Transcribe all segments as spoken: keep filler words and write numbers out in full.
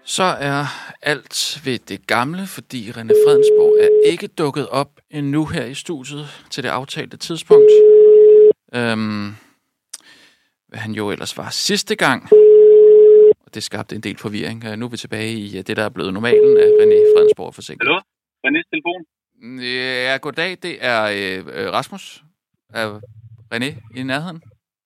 Så er alt ved det gamle, fordi René Fredensborg er ikke dukket op endnu her i studiet til det aftalte tidspunkt. Øhm, hvad han jo ellers var sidste gang. Og det skabte en del forvirring. Nu er vi tilbage i det, der er blevet normalen af René Fredensborg Forsikring. Hallo? Renés telefon? Ja, goddag. Det er øh, Rasmus. Er René i nærheden?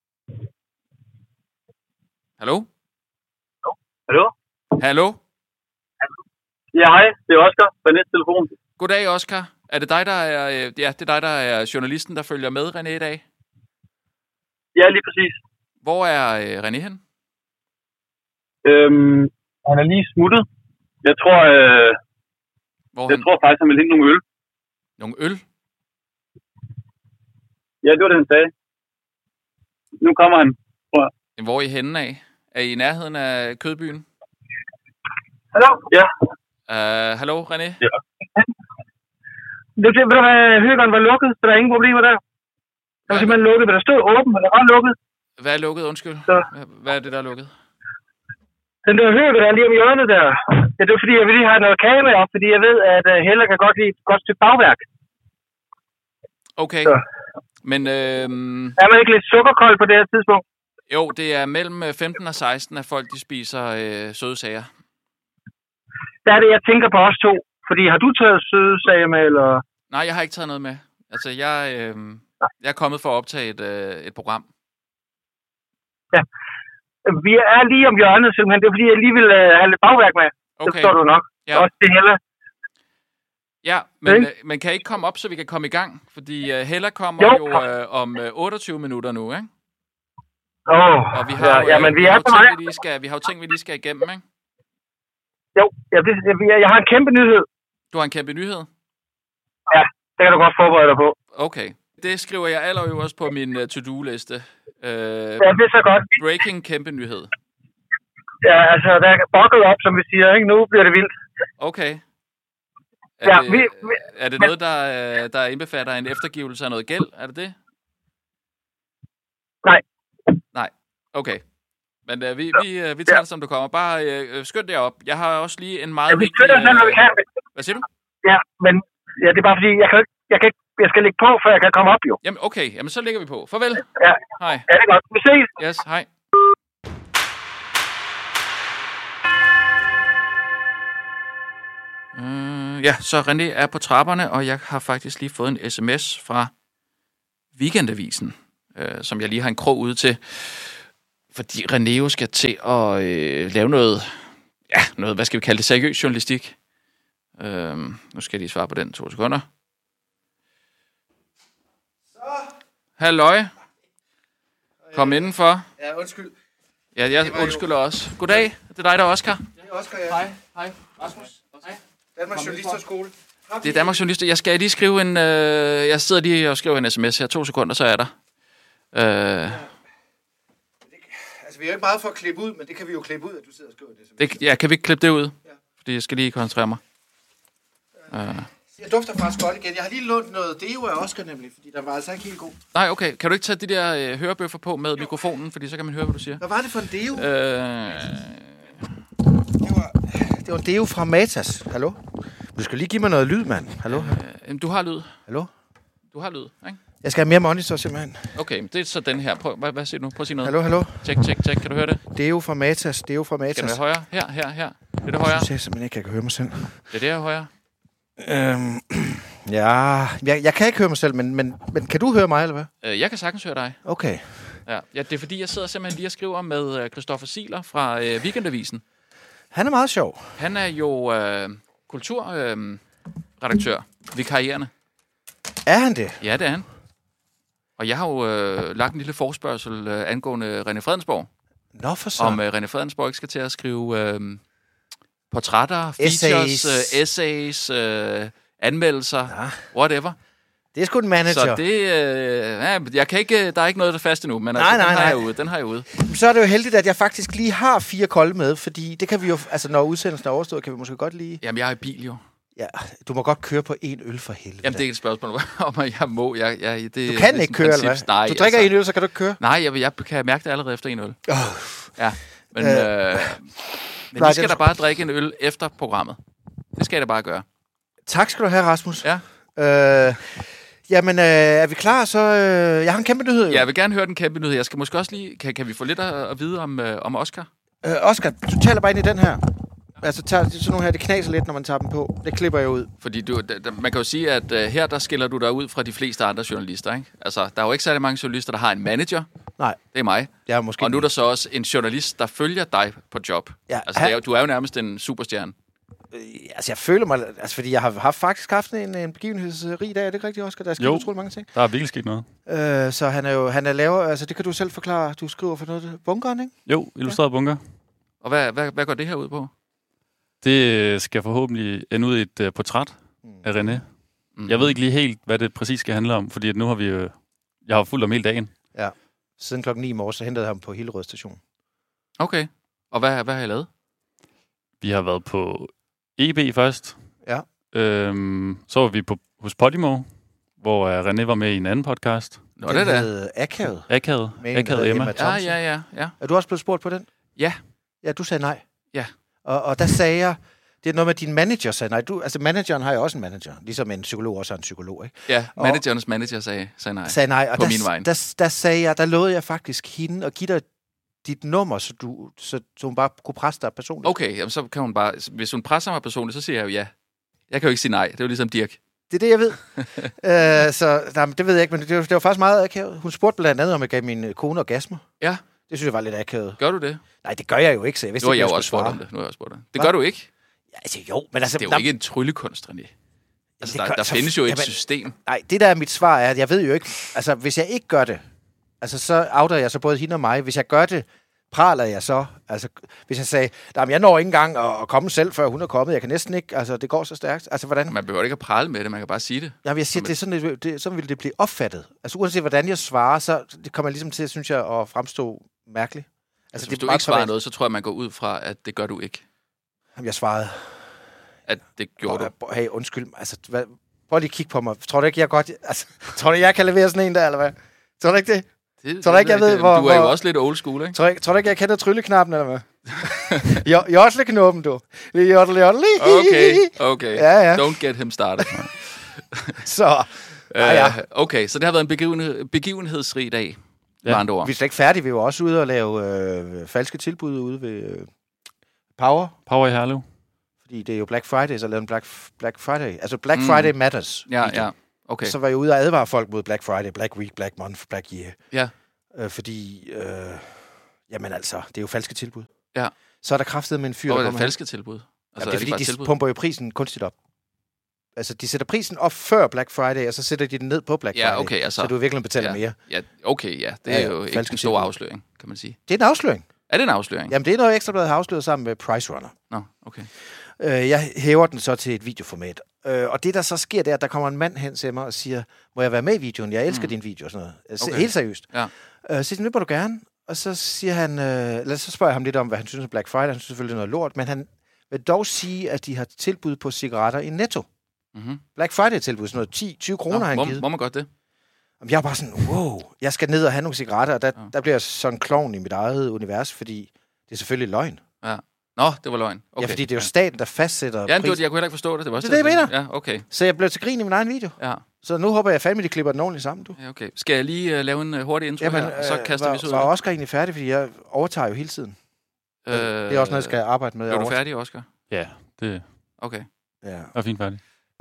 Hallo? Hallo? Hallo? Ja, hej. Det er Oscar. Renés telefon. Goddag, Oscar. Er det dig, der er, øh, ja, det er dig, der er journalisten, der følger med René i dag? Ja, lige præcis. Hvor er øh, René hen? Øhm, han er lige smuttet. Jeg tror, øh, Hvor jeg han? tror faktisk, han vil hente nogle øl. Nogle øl? Ja, det var det, han sagde. Nu kommer han. Hvor er I henne af? Er I i nærheden af Kødbyen? Hallo? Ja. Uh, hallo, René? Ja. Det ved du hvad, høgeren var lukket, så der er ingen problemer der. Der var simpelthen lukket, men der stod åben, men der var lukket. Hvad er lukket, undskyld? Så. Hvad er det, der er lukket? Den der høger, der er lige om hjørnet der. Ja, det er fordi, jeg vil lige have noget kage med op, fordi jeg ved, at uh, Helle kan godt lide et godt stykke bagværk. Okay. Så. Men øhm, er man ikke lidt sukkerkold på det her tidspunkt? jo, det er mellem femten og seksten, at folk de spiser øh, søde sager. Der er det, jeg tænker på os to. Fordi har du taget søde sager med, eller? Nej, jeg har ikke taget noget med. Altså, jeg, øh, jeg er kommet for at optage et, øh, et program. Ja. Vi er lige om hjørnet, simpelthen. Det er fordi, jeg lige vil uh, have lidt bagværk med. Okay. Det forstår du nok. Ja. Også det Helle. Ja, men øh, man kan ikke komme op, så vi kan komme i gang. Fordi øh, Hella kommer jo, jo øh, om øh, otteogtyve minutter nu, ikke? Åh, oh, og vi har, ja, jo, ja, men øh, vi, vi, er har på ting, vi, lige skal, vi har jo ting, vi lige skal igennem, ikke? Jo, ja, det, jeg, jeg har en kæmpe nyhed. Du har en kæmpe nyhed? Ja, det kan du godt forberede dig på. Okay. Det skriver jeg allerøverst på min uh, to-do-liste. Uh, ja, det er så godt. Breaking kæmpe nyhed. Ja, altså, der er bokket op, som vi siger, ikke? Nu bliver det vildt. Okay. Er, ja, det, vi, vi, er det noget, der, der indbefatter en eftergivelse af noget gæld? Er det det? Nej. Nej, okay. Men uh, vi, vi, uh, vi tager ja. det, som du kommer. Bare uh, skynd det op. Jeg har også lige en meget ja, vi vigtig... skynder selv, når vi kan. Hvad siger du? Ja, men ja, det er bare fordi, jeg kan ikke, jeg kan ikke, jeg skal lægge på, før jeg kan komme op, jo. Jamen, okay. Jamen, så lægger vi på. Farvel. Ja. Hej. Ja, det er godt. Vi ses. Yes, hej. Uh, ja, så René er på trapperne, og jeg har faktisk lige fået en sms fra Weekendavisen, uh, som jeg lige har en krog ud til, fordi René jo skal til at uh, lave noget, ja, noget, hvad skal vi kalde det, seriøs journalistik. Uh, nu skal jeg lige svare på den, to sekunder. Så. Halløj. Kom indenfor. Ja, undskyld. Ja, jeg undskylder jo også. Goddag, det er dig, der er Oscar. Det er Oscar, ja. Hej, hej. Rasmus. Hej. Danmarks Journalisterskole. Det er Danmarks Journalister. Jeg skal lige skrive en... Øh, jeg sidder lige og skriver en sms her. To sekunder, så er der. Øh, ja. Altså, vi er jo ikke meget for at klippe ud, men det kan vi jo klippe ud, at du sidder og skriver det. det ja, kan vi ikke klippe det ud? Ja. Fordi jeg skal lige koncentrere mig. Øh. Jeg dufter faktisk godt igen. Jeg har lige lånt noget deo af Oscar nemlig, fordi der var altså ikke helt god. Nej, okay. Kan du ikke tage de der øh, hørebøffer på med jo. mikrofonen, fordi så kan man høre, hvad du siger? Hvad var det for en deo? Øh... Det var, det var en deo fra Matas. Hallo? Du skal lige give mig noget lyd, mand. Hallo? Øh, du har lyd. Hallo? Du har lyd, ikke? Jeg skal have mere monitor, simpelthen. Okay, det er så den her. Prøv, hvad, hvad siger du? Prøv at sige noget. Hallo, hallo? Tjek, tjek, tjek. Kan du høre det? Deo fra Matas. Deo fra Matas. Skal det være højere? Her, her, her. Det er det højere. Jeg synes simpelthen ikke, jeg kan høre mig selv. Det er det her højere. Øhm, ja, jeg, jeg kan ikke høre mig selv, men, men, men kan du høre mig, eller hvad? Øh, jeg kan sagtens høre dig. Okay. Ja, ja, det er fordi, jeg sidder simpelthen lige og skriver med Christoffer Siler fra øh, Weekendavisen. Han er meget sjov. Han er jo øh, kulturredaktør, øh, vikarierende. Er han det? Ja, det er han. Og jeg har jo øh, lagt en lille forespørgsel øh, angående René Fredensborg. Nå, for så. Om øh, René Fredensborg ikke skal til at skrive øh, portrætter, essays. features, øh, essays, øh, anmeldelser, ja. Whatever. Det er sgu en manager. Så det, øh, ja, jeg kan ikke, der er ikke noget, der er fast endnu, men nej, altså, nej, den, har nej. jeg ude, den har jeg ude. Så er det jo heldigt, at jeg faktisk lige har fire kolde med, fordi det kan vi jo, altså når udsendelsen er overstået, kan vi måske godt lige... Jamen, jeg er i bil jo. Ja, du må godt køre på en øl for helvede. Jamen, det er ikke et spørgsmål om, at jeg må. Jeg, jeg, det, du kan det ikke køre, eller hvad? Nej, du drikker altså en øl, så kan du ikke køre? Nej, jeg, jeg kan mærke det allerede efter en øl. Oh. Ja, men... Øh, Men vi skal da bare drikke en øl efter programmet. Det skal jeg da bare gøre. Tak skal du have, Rasmus. Ja. Øh, jamen, øh, er vi klar, så... Øh, jeg har en kæmpe nyhed. Ja, jeg vil gerne høre den kæmpe nyhed. Jeg skal måske også lige... Kan, kan vi få lidt at, at vide om, øh, om Oscar? Øh, Oscar, du taler bare ind i den her. Altså, tager, sådan nogle her, det knaser lidt, når man tager dem på. Det klipper jeg ud. Fordi du, da, da, man kan jo sige, at uh, her der skiller du dig ud fra de fleste andre journalister, ikke? Altså, der er jo ikke særlig mange journalister, der har en manager. Nej. Det er mig. Jeg er måske og nu er der så også en journalist, der følger dig på job. Ja, altså, han... det er, du er jo nærmest en superstjerne. Øh, altså, jeg føler mig... Altså, fordi jeg har, har faktisk haft en, en begivenhedsrig dag. Er det ikke rigtigt, Oscar? Der er sket utrolig mange ting. Der er virkelig sket noget. Øh, så han er jo... Han er laver... Altså, det kan du selv forklare. Du skriver for noget... Bunkeren, ikke? Jo, illustreret ja. bunker. Og hvad, hvad, hvad går det her ud på? Det skal forhåbentlig ende ud i et uh, portræt mm. af René. Mm. Jeg ved ikke lige helt, hvad det præcis skal handle om, fordi at nu har vi jo... Jeg har fulgt ham hele dagen. Ja. Siden klokken ni i morges, så hentede jeg ham på Hillerød station. Okay. Og hvad, hvad har I lavet? Vi har været på E B først. Ja. Øhm, så var vi på, hos Podimo, hvor uh, René var med i en anden podcast. Nå, det er det. Akavet. Akavet. Akavet Emma. Ja, ja, ja, ja. Er du også blevet spurgt på den? Ja. Ja, du sagde nej. Ja. Og, og der sagde jeg, det er noget med, at din manager sagde nej. Du, altså, manageren har jo også en manager, ligesom en psykolog også har en psykolog, ikke? Ja, managerens og, manager sagde, sagde nej. Sagde nej, og på der, min vej. Der, der, der sagde jeg, der lovede jeg faktisk hende at give dig dit nummer, så, du, så, så hun bare kunne presse dig personligt. Okay, jamen, så kan hun bare... Hvis hun presser mig personligt, så siger jeg jo ja. Jeg kan jo ikke sige nej. Det er jo ligesom Dirk. Det er det, jeg ved. uh, så nej, det ved jeg ikke, men det var, det var faktisk meget akavet. Hun spurgte blandt andet, om jeg gav min kone orgasmer. Ja. Det synes jeg var lidt akavet. Gør du det? Nej, det gør jeg jo ikke, så jeg vidste nu har ikke, jeg jeg jo også spurgt om det. Nu har jeg også spurgt om det. Det Hva? gør du ikke? Ja, altså jo, men altså... Det er jo der, ikke en tryllekunst, René. Altså, der, gør, der så, findes jo et jamen, system. Nej, det der er mit svar er, at jeg ved jo ikke... Altså, hvis jeg ikke gør det, altså, så outer jeg så både hende og mig. Hvis jeg gør det, praler jeg så. Altså, hvis jeg sagde, jeg når ikke engang at, at komme selv, før hun er kommet. Jeg kan næsten ikke... Altså, det går så stærkt. Altså, hvordan... Man behøver ikke at prale med det, man kan bare sige det. Jamen, jeg siger, det er sådan, det, det, sådan vil det blive opfattet. Altså, uanset hvordan jeg svarer, så det kommer ligesom til, synes jeg, at fremstå mærkeligt. Altså, hvis du ikke svarer noget, så tror jeg, man går ud fra, at det gør du ikke. Jamen, jeg svarede... At det gjorde du? Hey, undskyld. Altså, hvad, prøv lige at kigge på mig. Tror du ikke, jeg godt... Altså, tror du, jeg kan levere sådan en der, eller hvad? Tror du ikke det? det tror du ikke, jeg ved, det. hvor... Du er jo hvor, også lidt old school, ikke? Tror du, tror du ikke, jeg kender trylleknappen, eller hvad? Jotteleknoppen, du. Jottel, jottel. Okay, okay. Ja, ja. Don't get him started. så... Ja, ja. Uh, okay, så det har været en begiven, begivenhedsrig dag, ja. Med andre ord. Vi er slet ikke færdige. Vi var også ude og lave øh, falske tilbud ude ved øh, Power. Power i Herlev. Fordi det er jo Black Friday, så lavede en Black, Black Friday. Altså Black mm. Friday Matters. Ja, ja. Okay. Så var jeg ude og advare folk mod Black Friday, Black Week, Black Month, Black Year. Ja. Øh, fordi, øh, jamen altså, det er jo falske tilbud. Ja. Så er der kraftet med en fyr, Hvor der er det falske tilbud? Altså, jamen, det er, fordi de tilbud? Pumper jo prisen kunstigt op. Altså, de sætter prisen op før Black Friday, og så sætter de den ned på Black Friday. Ja, okay, altså. Så du virkelig betaler ja, mere. Ja, okay, ja. Det er ja, jo ikke en stor tilbud. Afsløring, kan man sige. Det er en afsløring. Er det en afsløring? Jamen, det er noget, Ekstrabladet har afsløret sammen med Price Runner. Nå, okay. Øh, jeg hæver den så til et videoformat. Øh, og det, der så sker, det er, at der kommer en mand hen til mig og siger, må jeg være med i videoen? Jeg elsker mm. din video og sådan noget. Okay. Helt seriøst. Ja. Øh, så siger han, det må du gerne. Og så siger han, øh, eller så spørger jeg ham lidt om, hvad han synes om Black Friday. Han synes selvfølgelig noget lort, men han vil dog sige, at de har tilbud på cigaretter i Netto. Mm-hmm. Black Friday-tilbud, sådan noget ti til tyve kroner har han må, givet. Må man godt det? Jeg er bare sådan, wow, jeg skal ned og have nogle cigaretter, og der, ja. der bliver jeg sådan en klovn i mit eget univers, fordi det er selvfølgelig løgn. Ja. Nå, det var løgn. Okay. Ja, fordi det er jo staten, der fastsætter ja, prisen. Jeg kunne heller ikke forstå det. Det var også det, det, jeg mener. Ja, okay. Så jeg blev til grin i min egen video. Ja. Så nu håber jeg fandme, de klipper den ordentligt sammen, du. Ja, okay. Skal jeg lige uh, lave en uh, hurtig intro Jamen, her, og så kaster var, vi så ud? Var Oscar egentlig færdig, fordi jeg overtager jo hele tiden. Øh, det er også noget, jeg skal arbejde med. Er du færdig, Oscar? Ja, det okay. Ja. er fint færdig.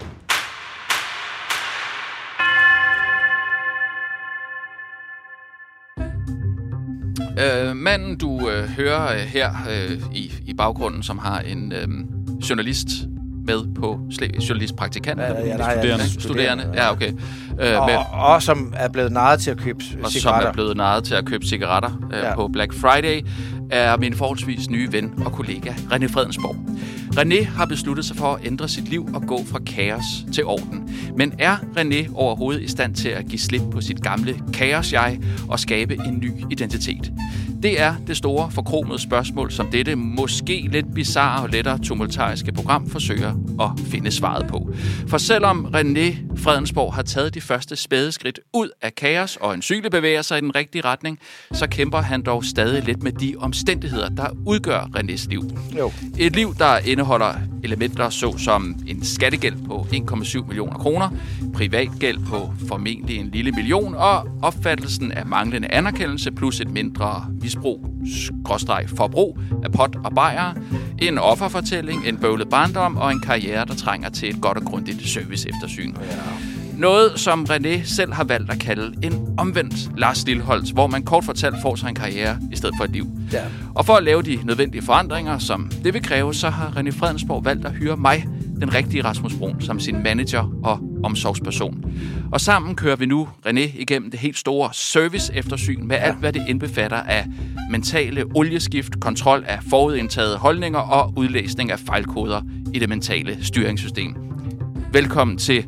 Øh, manden, du øh, hører øh, her øh, i, i baggrunden, som har en øh, journalist med på sl- journalistpraktikant. Ja, ja, nej, studerende. Ja, studerende. Ja, okay. Øh, og, med, og som er blevet narret til at købe og cigaretter. Og som er blevet narret til at købe cigaretter øh, ja. på Black Friday, er min forholdsvis nye ven og kollega, René Fredensborg. René har besluttet sig for at ændre sit liv og gå fra kaos til orden. Men er René overhovedet i stand til at give slip på sit gamle kaos-jeg og skabe en ny identitet? Det er det store, forkromede spørgsmål, som dette måske lidt bizarre og lettere tumultariske program forsøger at finde svaret på. For selvom René Fredensborg har taget de første spædeskridt ud af kaos og øjensynligt bevæger sig i den rigtige retning, så kæmper han dog stadig lidt med de omstændigheder, der udgør Renés liv. Jo. Et liv, der indeholder elementer såsom en skattegæld på en komma syv millioner kroner, privatgæld på formentlig en lille million og opfattelsen af manglende anerkendelse plus et mindre misbrug, skråstreg forbrug af pot og bajer, en offerfortælling, en bøvlet barndom og en karriere, der trænger til et godt og grundigt service-eftersyn. Ja. Noget, som René selv har valgt at kalde en omvendt Lars Lilholt, hvor man kort fortalt får sig en karriere i stedet for et liv. Ja. Og for at lave de nødvendige forandringer, som det vil kræve, så har René Fredensborg valgt at hyre mig, den rigtige Rasmus Bruun, som sin manager og omsorgsperson. Og sammen kører vi nu René igennem det helt store service-eftersyn med alt, hvad det indbefatter af mentale olieskift, kontrol af forudindtagede holdninger og udlæsning af fejlkoder i det mentale styringssystem. Velkommen til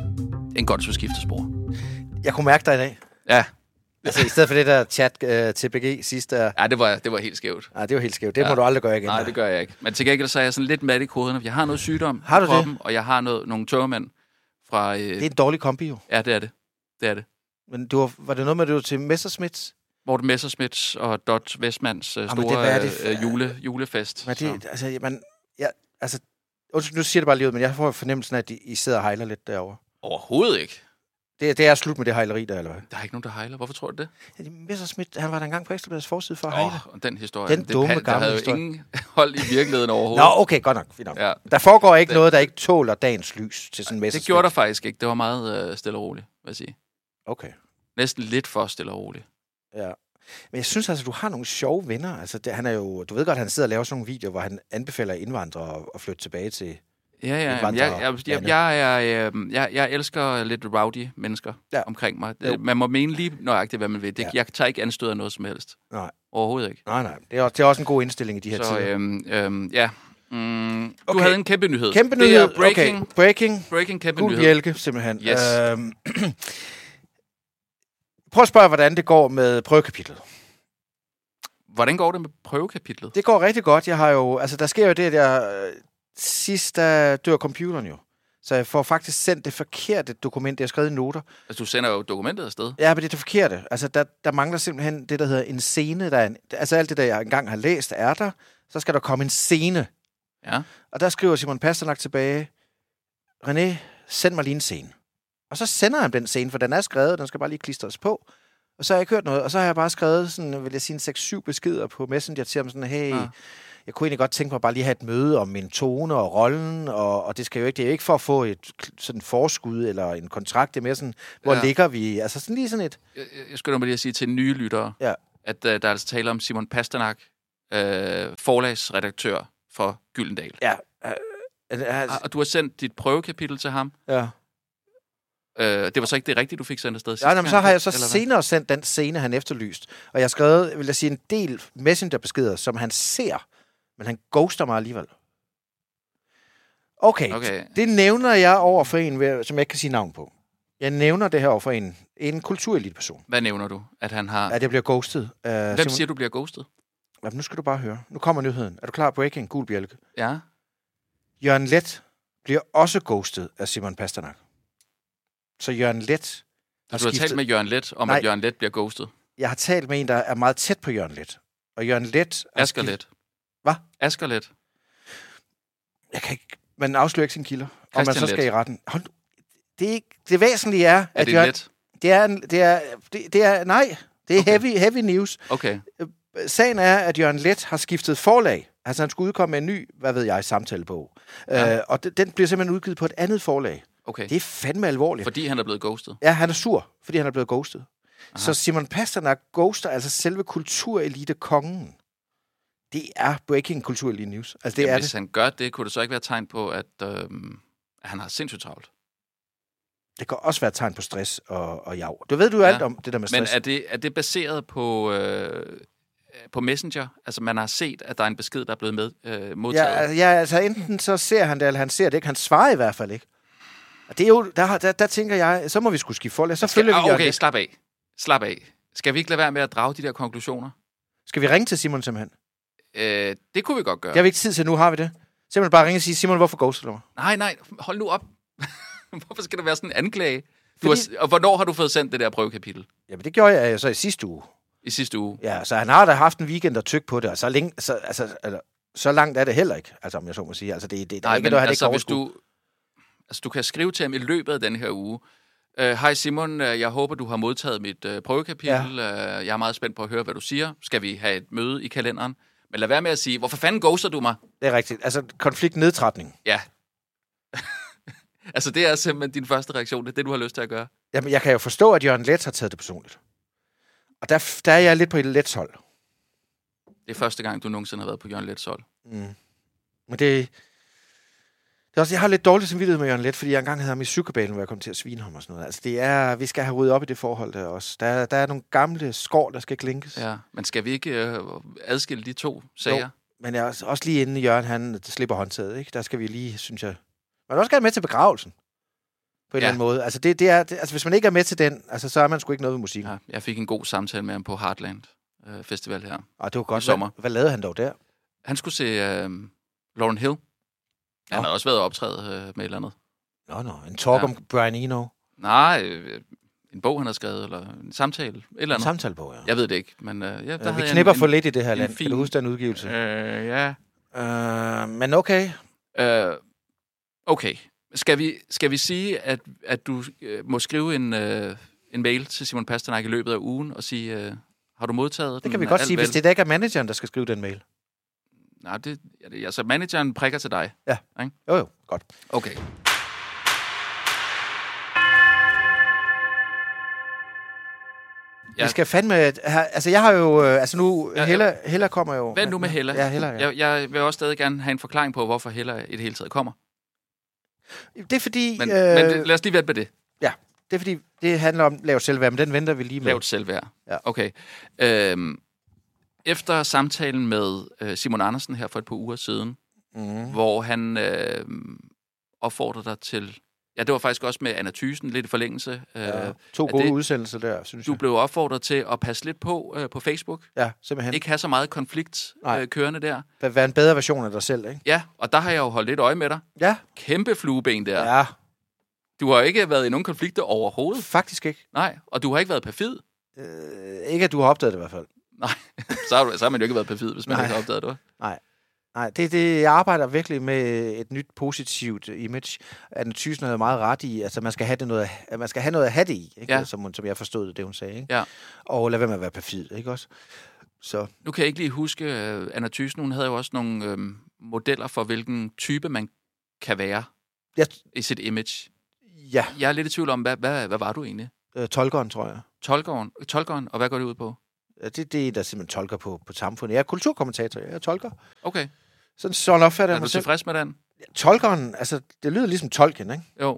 en godt skiftespor. Jeg kunne mærke dig i dag. Ja. Altså i stedet for det der chat uh, til B G sidste... Uh... Ja, det var, det var helt skævt. Nej, det var helt skævt. Det ja. må du aldrig gøre igen. Nej, der. det gør jeg ikke. Men til gengæld så er jeg sådan lidt mat i koderne. Jeg har noget sygdom har du i kroppen, det? Og jeg har noget, nogle tørmænd fra... Øh... Det er en dårlig kombi jo. Ja, det er det. Det er det. Men du var, var det noget med, at du var til Messerschmitts? Morten Messerschmitts og Dot Westmans øh, store Jamen, det, det, øh, jule, julefest. Men det, altså, man, ja, altså, nu siger det bare lige ud, men jeg får fornemmelsen af, at I sidder og hejler lidt derovre. Overhovedet ikke. Det, det er slut med det hejleri der, eller hvad? Der er ikke nogen, der hejler. Hvorfor tror du det? Ja, Messerschmidt, han var der engang på Ekstrabladets forside for at hejle. Åh, oh, den historie. Den dumme, det, gamle der havde historie. jo ingen hold i virkeligheden overhovedet. Nå, okay, godt nok. nok. Ja. Der foregår ikke det, noget, der ikke tåler dagens lys til sådan en Messerschmidt. Det gjorde der faktisk ikke. Det var meget øh, stille og roligt, vil jeg sige. Okay. Næsten lidt for stille og roligt. Ja. Men jeg synes altså, du har nogle sjove venner. Altså, det, han er jo, du ved godt, han sidder og laver sådan nogle videoer, hvor han anbefaler indvandrere at flytte tilbage til... Ja, ja. Jeg, jeg, jeg, jeg, jeg, jeg, jeg elsker lidt rowdy mennesker ja. omkring mig. Jo. Man må mene lige nøjagtigt, hvad man vil. Det, ja. Jeg tager ikke anstød af noget som helst. Nej. Overhovedet ikke. Nej, nej. Det er, det er også en god indstilling i de her Så, tider. Øhm, øhm, ja. Mm, du okay. havde en kæmpe nyhed. Kæmpe nyhed. Det er breaking. Okay. Breaking. Breaking kæmpe Gul nyhed. bjælke, simpelthen. Yes. Øhm. Prøv at spørge, hvordan det går med prøvekapitlet. Hvordan går det med prøvekapitlet? Det går rigtig godt. Jeg har jo, altså, der sker jo det, at jeg... Sidst der dør computeren jo. Så jeg får faktisk sendt det forkerte dokument, det jeg har skrevet i noter. Altså, du sender jo dokumentet afsted. Ja, men det er det forkerte. Altså, der, der mangler simpelthen det, der hedder en scene. Der er en, altså, alt det, der jeg engang har læst, er der. Så skal der komme en scene. Ja. Og der skriver Simon Pasternak tilbage, René, send mig lige en scene. Og så sender han den scene, for den er skrevet, den skal bare lige klistres på. Og så har jeg ikke hørt noget, og så har jeg bare skrevet sådan, vil jeg sige, en seks syv beskeder på Messenger til ham sådan, hey... Ja. Jeg kunne egentlig godt tænke mig bare lige at have et møde om min tone og rollen, og, og det skal jo ikke, det er jo ikke for at få et sådan forskud eller en kontrakt, det er mere sådan, hvor ja. ligger vi? Altså sådan lige sådan et... Jeg, jeg skulle lige at sige til nye lyttere, ja. at uh, der er altså tale om Simon Pasternak, uh, forlagsredaktør for Gyldendal. Ja. Uh, uh, uh, og du har sendt dit prøvekapitel til ham. Ja. Uh, det var så ikke det rigtige, du fik sendt afsted sidste ja, jamen, så har jeg så eller senere sendt den scene, han efterlyst. Og jeg har skrevet, vil jeg sige, en del messengerbeskeder, som han ser, men han ghoster mig alligevel. Okay, okay. Det nævner jeg over for en, som jeg ikke kan sige navn på. Jeg nævner det her over for en, en kulturelite-person. Hvad nævner du? At han har... At jeg bliver ghostet. Uh, Hvem Simon... siger, du bliver ghostet? Ja, nu skal du bare høre. Nu kommer nyheden. Er du klar? Breaking. Gul bjælke. Ja. Jørgen Leth bliver også ghostet af Simon Pasternak. Så Jørgen Leth... Så du har skiftet... talt med Jørgen Leth om, Nej, at Jørgen Leth bliver ghostet? Jeg har talt med en, der er meget tæt på Jørgen Leth. Og Jørgen Leth... Asger Leth. Hvad? Asger Leth. Jeg kan ikke... Man afslører ikke sine kilder. Christian og man så skal Leth. i retten. Hold... Det, er ikke... det væsentlige er... Er at det Jørgen... let? Det er, en... det, er... Det, det er... Nej. Det er okay. heavy, heavy news. Okay. Sagen er, at Jørgen Leth har skiftet forlag. Altså, han skulle udkomme med en ny, hvad ved jeg, samtalebog. Ja. Øh, og d- den bliver simpelthen udgivet på et andet forlag. Okay. Det er fandme alvorligt. Fordi han er blevet ghostet? Ja, han er sur, fordi han er blevet ghostet. Aha. Så Simon Pasternak ghoster altså selve kulturelite-kongen. Det er breaking kulturelite news. Altså, det Jamen, er hvis det. han gør det, kunne det så ikke være tegn på, at, øhm, at han har sindssygt travlt? Det kan også være tegn på stress og, og jav. Du ved du ja. alt om det der med stress. Men er det, er det baseret på, øh, på Messenger? Altså, man har set, at der er en besked, der er blevet med, øh, modtaget? Ja, altså, ja, altså enten så ser han det, eller han ser det ikke. Han svarer i hvert fald ikke. Og det er jo, der, der, der tænker jeg, så må vi skulle skifte forlag. Så Skal, følger vi okay, slap af. Slap af. Skal vi ikke lade være med at drage de der konklusioner? Skal vi ringe til Simon simpelthen? Øh, det kunne vi godt gøre. Det har vi ikke tid til nu, har vi det? Simpelthen bare ringe og sige, Simon, hvorfor ghoster du mig? Nej, nej, hold nu op. Hvorfor skal det være sådan en anklage? Du Fordi... har, og hvornår har du fået sendt det der prøvekapitel? Jamen, det gjorde jeg så i sidste uge. I sidste uge? Ja, så han har da haft en weekend at tykke på det, og så, længe, så, altså, altså, så langt er det heller ikke, altså, om jeg så må sige. Altså, det, det, nej, ikke, men noget, han altså, ikke hvis du, altså, du kan skrive til ham i løbet af den her uge. Hej uh, Simon, uh, jeg håber, du har modtaget mit uh, prøvekapitel. Ja. Uh, jeg er meget spændt på at høre, hvad du siger. Skal vi have et møde i kalenderen? Men lad være med at sige, hvorfor fanden ghoster du mig? Det er rigtigt. Altså, konfliktnedtrætning. Ja. Altså, det er simpelthen din første reaktion. Det er det, du har lyst til at gøre. Jamen, jeg kan jo forstå, at Jørgen Leth har taget det personligt. Og der, der er jeg lidt på et Leths hold. Det er første gang, du nogensinde har været på Jørgen Leths hold. Mm. Men det, det er også, jeg har lidt dårligt samvittighed med Jørgen Leth, fordi jeg engang havde ham i psykobalen, hvor jeg kom til at svine ham og sådan noget. Altså, det er, vi skal have ryddet op i det forhold der også. Der, der er nogle gamle skår, der skal klinkes. Ja, men skal vi ikke øh, adskille de to sager? Jo, men jeg er også, også lige inden Jørgen, han slipper håndtaget, ikke? Der skal vi lige, synes jeg... Man er også gerne med til begravelsen. På en ja. eller anden måde. Altså, det, det er, det, altså, hvis man ikke er med til den, altså, så er man sgu ikke noget ved musikken. Ja, jeg fik en god samtale med ham på Heartland øh, Festival her. Og det var godt. Hvad, hvad lavede han dog der? Han skulle se øh, Lauryn Hill. Han har også været optrædet øh, med et eller andet. Nå, nå. En talk ja. om Brian Eno? Nej, øh, en bog, han har skrevet, eller en samtale. Et eller andet. En samtalebog, ja. Jeg ved det ikke, men... Øh, ja, der øh, vi knipper en, for lidt i det her land. Fin, kan du huske den udgivelse? Øh, ja. Øh, men okay. Øh, okay. Skal vi, skal vi sige, at, at du øh, må skrive en, øh, en mail til Simon Pasternak i løbet af ugen og sige, øh, har du modtaget den? Det kan vi godt sige, vel? Hvis det ikke er manageren, der skal skrive den mail. Nej, det, altså manageren prikker til dig. Ja. Ikke? Jo, jo. Godt. Okay. Ja. Vi skal fandme... Altså, jeg har jo... Altså nu... Ja, Hella, Hella kommer jo... Vent nu med Hella. Ja, Hella, ja. Jeg, jeg vil også stadig gerne have en forklaring på, hvorfor Hella i det hele taget kommer. Det er fordi... Men, øh, men det, lad os lige vente med det. Ja, det er fordi, det handler om lavt selvværd, men den venter vi lige med. Lavt selvværd. Ja. Okay. Øhm, efter samtalen med øh, Simon Andersen her for et par uger siden, mm. hvor han øh, opfordrer dig til... Ja, det var faktisk også med Anna Thyssen, lidt i forlængelse. Ja, to gode det, udsendelser der, synes du jeg. Du blev opfordret til at passe lidt på øh, på Facebook. Ja, simpelthen. Ikke have så meget konflikt øh, kørende der. Være en bedre version af dig selv, ikke? Ja, og der har jeg jo holdt lidt øje med dig. Ja. Kæmpe flueben der. Ja. Du har ikke været i nogen konflikter overhovedet. Faktisk ikke. Nej, og du har ikke været perfid. Øh, ikke at du har opdaget det i hvert fald. Nej, så har, du, så har man jo ikke været perfid, hvis man Nej. ikke har opdaget det. Nej. Nej, det, det, jeg arbejder virkelig med et nyt positivt image. Anne Thyssen havde meget ret i, altså man skal have det noget, man skal have noget at have det i, ikke? Ja. Som, som jeg forstod det, hun sagde, ikke? Ja. Og lad være med at være perfid, ikke også? Så. Nu kan jeg ikke lige huske, uh, Anna Thyssen, hun havde jo også nogle øhm, modeller for, hvilken type man kan være ja. i sit image. Ja. Jeg er lidt i tvivl om, hvad, hvad, hvad var du egentlig? Øh, tolkeren, tror jeg. Tolkeren, tolkeren, og hvad går det ud på? Ja, det, det er en, der simpelthen tolker på, på samfundet. Jeg er kulturkommentator, jeg er tolker. Okay. Sådan, sådan opfatter jeg mig selv. Er du tilfreds med den? Tolkeren, altså, det lyder ligesom Tolkien, ikke? Jo.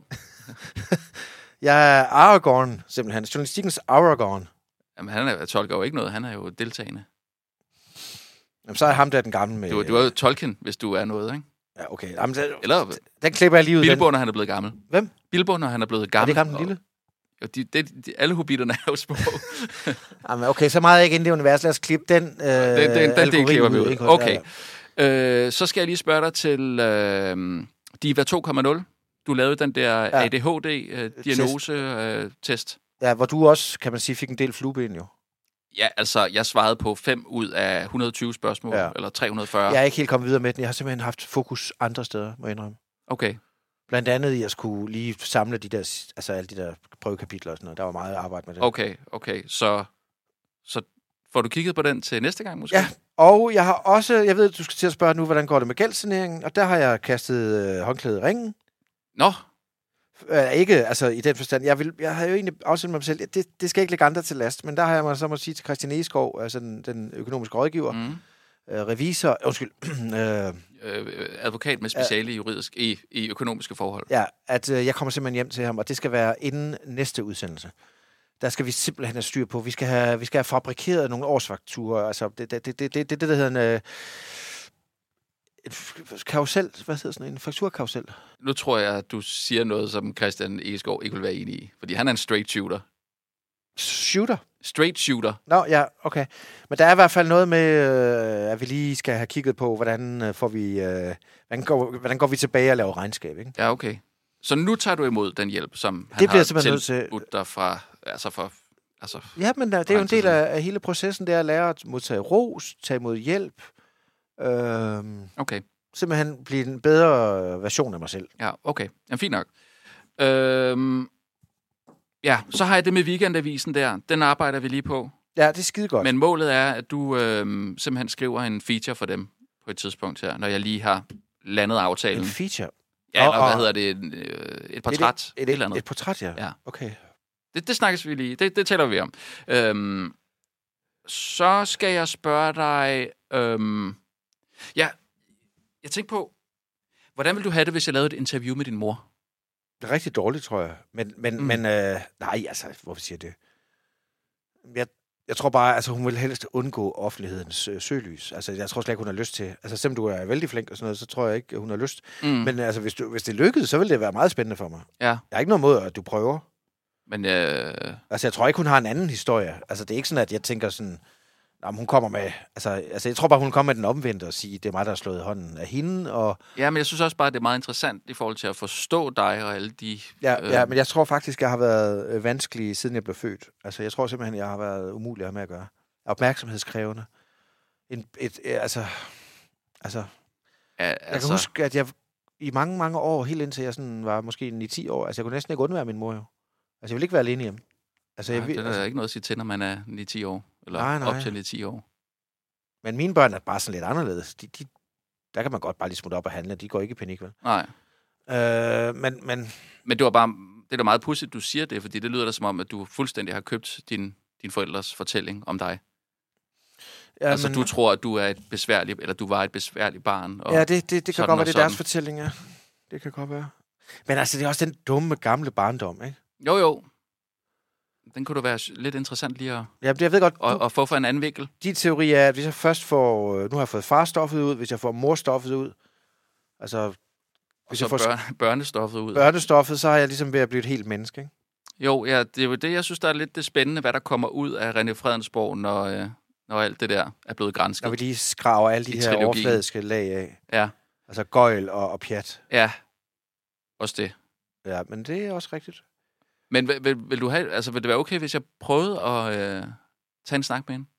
Jeg er Aragorn, simpelthen. Journalistikkens Aragorn. Jamen, han er, tolker jo ikke noget. Han er jo deltagende. Jamen, så er ham der den gamle med... Du, du er jo Tolkien, hvis du er noget, ikke? Ja, okay. Jamen, det, Eller... Den klipper jeg lige ud. Bilbo, den. når han er blevet gammel. Hvem? Bilbo, når han er blevet gammel. Er det gammel lille? Og de, de, de, alle hobitterne er jo små. Jamen, okay, så meget ikke inden det univers. Lad os klippe den øh, Den, den, den del klipper vi ud. Ikke? Okay. Øh, så skal jeg lige spørge dig til øh, Diva to komma nul. Du lavede den der ja. A D H D-diagnose-test. Øh, ja, hvor du også, kan man sige, fik en del flueben jo. Ja, altså, jeg svarede på fem ud af et hundrede og tyve spørgsmål, ja. eller tre hundrede og fyrre. Jeg er ikke helt kommet videre med den. Jeg har simpelthen haft fokus andre steder, må jeg indrømme. Okay. Blandt andet i at skulle lige samle de der, altså alle de der prøvekapitler og sådan noget. Der var meget arbejde med det. Okay, okay. Så, så får du kigget på den til næste gang, måske? Ja, og jeg har også, jeg ved, du skal til at spørge nu, hvordan går det med gældssaneringen, og der har jeg kastet øh, håndklædet i ringen. Nå. Øh, ikke, altså i den forstand. Jeg, vil, jeg har jo egentlig afsendt mig selv, det, det skal ikke lægge andre til last, men der har jeg mig så må sige til Christian Egeskov, altså den, den økonomiske rådgiver, mm. øh, revisor, undskyld, øh, øh, advokat med speciale i juridisk, i, i økonomiske forhold. Ja, at øh, jeg kommer simpelthen hjem til ham, og det skal være inden næste udsendelse. Der skal vi simpelthen have styr på. Vi skal have, vi skal have fabrikeret nogle årsfakturer. Altså, det er det, det, det, det, det, der hedder en øh, karusel. Hvad hedder sådan en fakturkarusel? Nu tror jeg, at du siger noget, som Christian Egeskov ikke vil være enig i. Fordi han er en straight shooter. Shooter? Straight shooter. Nå, ja, okay. Men der er i hvert fald noget med, øh, at vi lige skal have kigget på, hvordan øh, får vi, øh, hvordan, går, hvordan går vi tilbage og laver regnskab, ikke? Ja, okay. Så nu tager du imod den hjælp, som han det bliver har tilbudt til... dig fra... Altså for, altså ja, men der, det er jo en del af, af hele processen, det er at lære at modtage ros, tage imod hjælp. Øh, okay. Simpelthen blive en bedre version af mig selv. Ja, okay. Ja, fint nok. Øhm, ja, så har jeg det med Weekendavisen der. Den arbejder vi lige på. Ja, det er skide godt. Men målet er, at du øhm, simpelthen skriver en feature for dem på et tidspunkt her, når jeg lige har landet aftalen. En feature? Ja, eller og, hvad og, hedder det? Et, øh, et portræt? Et, et, et, eller andet. Et portræt, ja. ja. Okay. Det, det snakkes vi lige. Det, det taler vi om. Øhm, så skal jeg spørge dig... Øhm, ja, jeg tænker på, hvordan vil du have det, hvis jeg lavede et interview med din mor? Det er rigtig dårligt, tror jeg. Men, men, mm. men øh, nej, altså, hvorfor siger jeg det? Jeg, jeg tror bare, altså, hun vil helst undgå offentlighedens øh, søgelys. Altså, jeg tror slet ikke, hun har lyst til. Altså, selvom du er vældig flink og sådan noget, så tror jeg ikke, hun har lyst. Mm. Men altså, hvis, du, hvis det lykkedes, så vil det være meget spændende for mig. Ja. Jeg har ikke noget mod, at du prøver. Men øh... altså, jeg tror ikke, hun har en anden historie. Altså, det er ikke sådan, at jeg tænker sådan... Nå, hun kommer med... Altså, altså, jeg tror bare, hun kommer med den omvendte og sige, det er mig, der har slået hånden af hende, og... Ja, men jeg synes også bare, det er meget interessant i forhold til at forstå dig og alle de... Ja, øh... ja, men jeg tror faktisk, jeg har været øh, vanskelig, siden jeg blev født. Altså, jeg tror simpelthen, jeg har været umulig at have med at gøre. Opmærksomhedskrævende. En, et, et, altså... Altså... Ja, altså... Jeg kan huske, at jeg i mange, mange år, helt indtil jeg sådan var måske ni ti år, altså, jeg kunne næsten ikke undvære min mor, jo. Altså, jeg ville ikke være alene hjemme. Altså, nej, jeg, det er altså, ikke noget at sige til, når man er ni ti år. Eller nej, nej. Op til ni ti år. Men mine børn er bare sådan lidt anderledes. De, de, der kan man godt bare lige smutte op og handle. De går ikke i panik, vel? Nej. Øh, men, men... men det var bare... Det er da meget pudsigt, du siger det, fordi det lyder da som om, at du fuldstændig har købt din, din forældres fortælling om dig. Ja, altså, men... du tror, at du er et besværligt... Eller du var et besværligt barn. Og ja, det, det, det kan godt være, det er deres fortælling, ja. Det kan godt være. Men altså, det er også den dumme, gamle barndom, ikke? Jo, jo. Den kunne da være lidt interessant lige at, ja, jeg ved godt, du, at, at få for en anden vinkel. Din teori er, at hvis jeg først får... Nu har jeg fået farstoffet ud, hvis jeg får morstoffet ud, altså... Hvis jeg får bør, børnestoffet ud. Børnestoffet, så har jeg ligesom ved at blive et helt menneske, ikke? Jo, ja, det er jo det, jeg synes, der er lidt det spændende, hvad der kommer ud af René Fredensborg, når, øh, når alt det der er blevet gransket. Når vi lige skraver alle de her trilogien. Overfladiske lag af. Ja. Altså gøjl og, og pjat. Ja, også det. Ja, men det er også rigtigt. Men vil, vil, vil, du have, altså, vil det være okay, hvis jeg prøvede at øh, tage en snak med hende?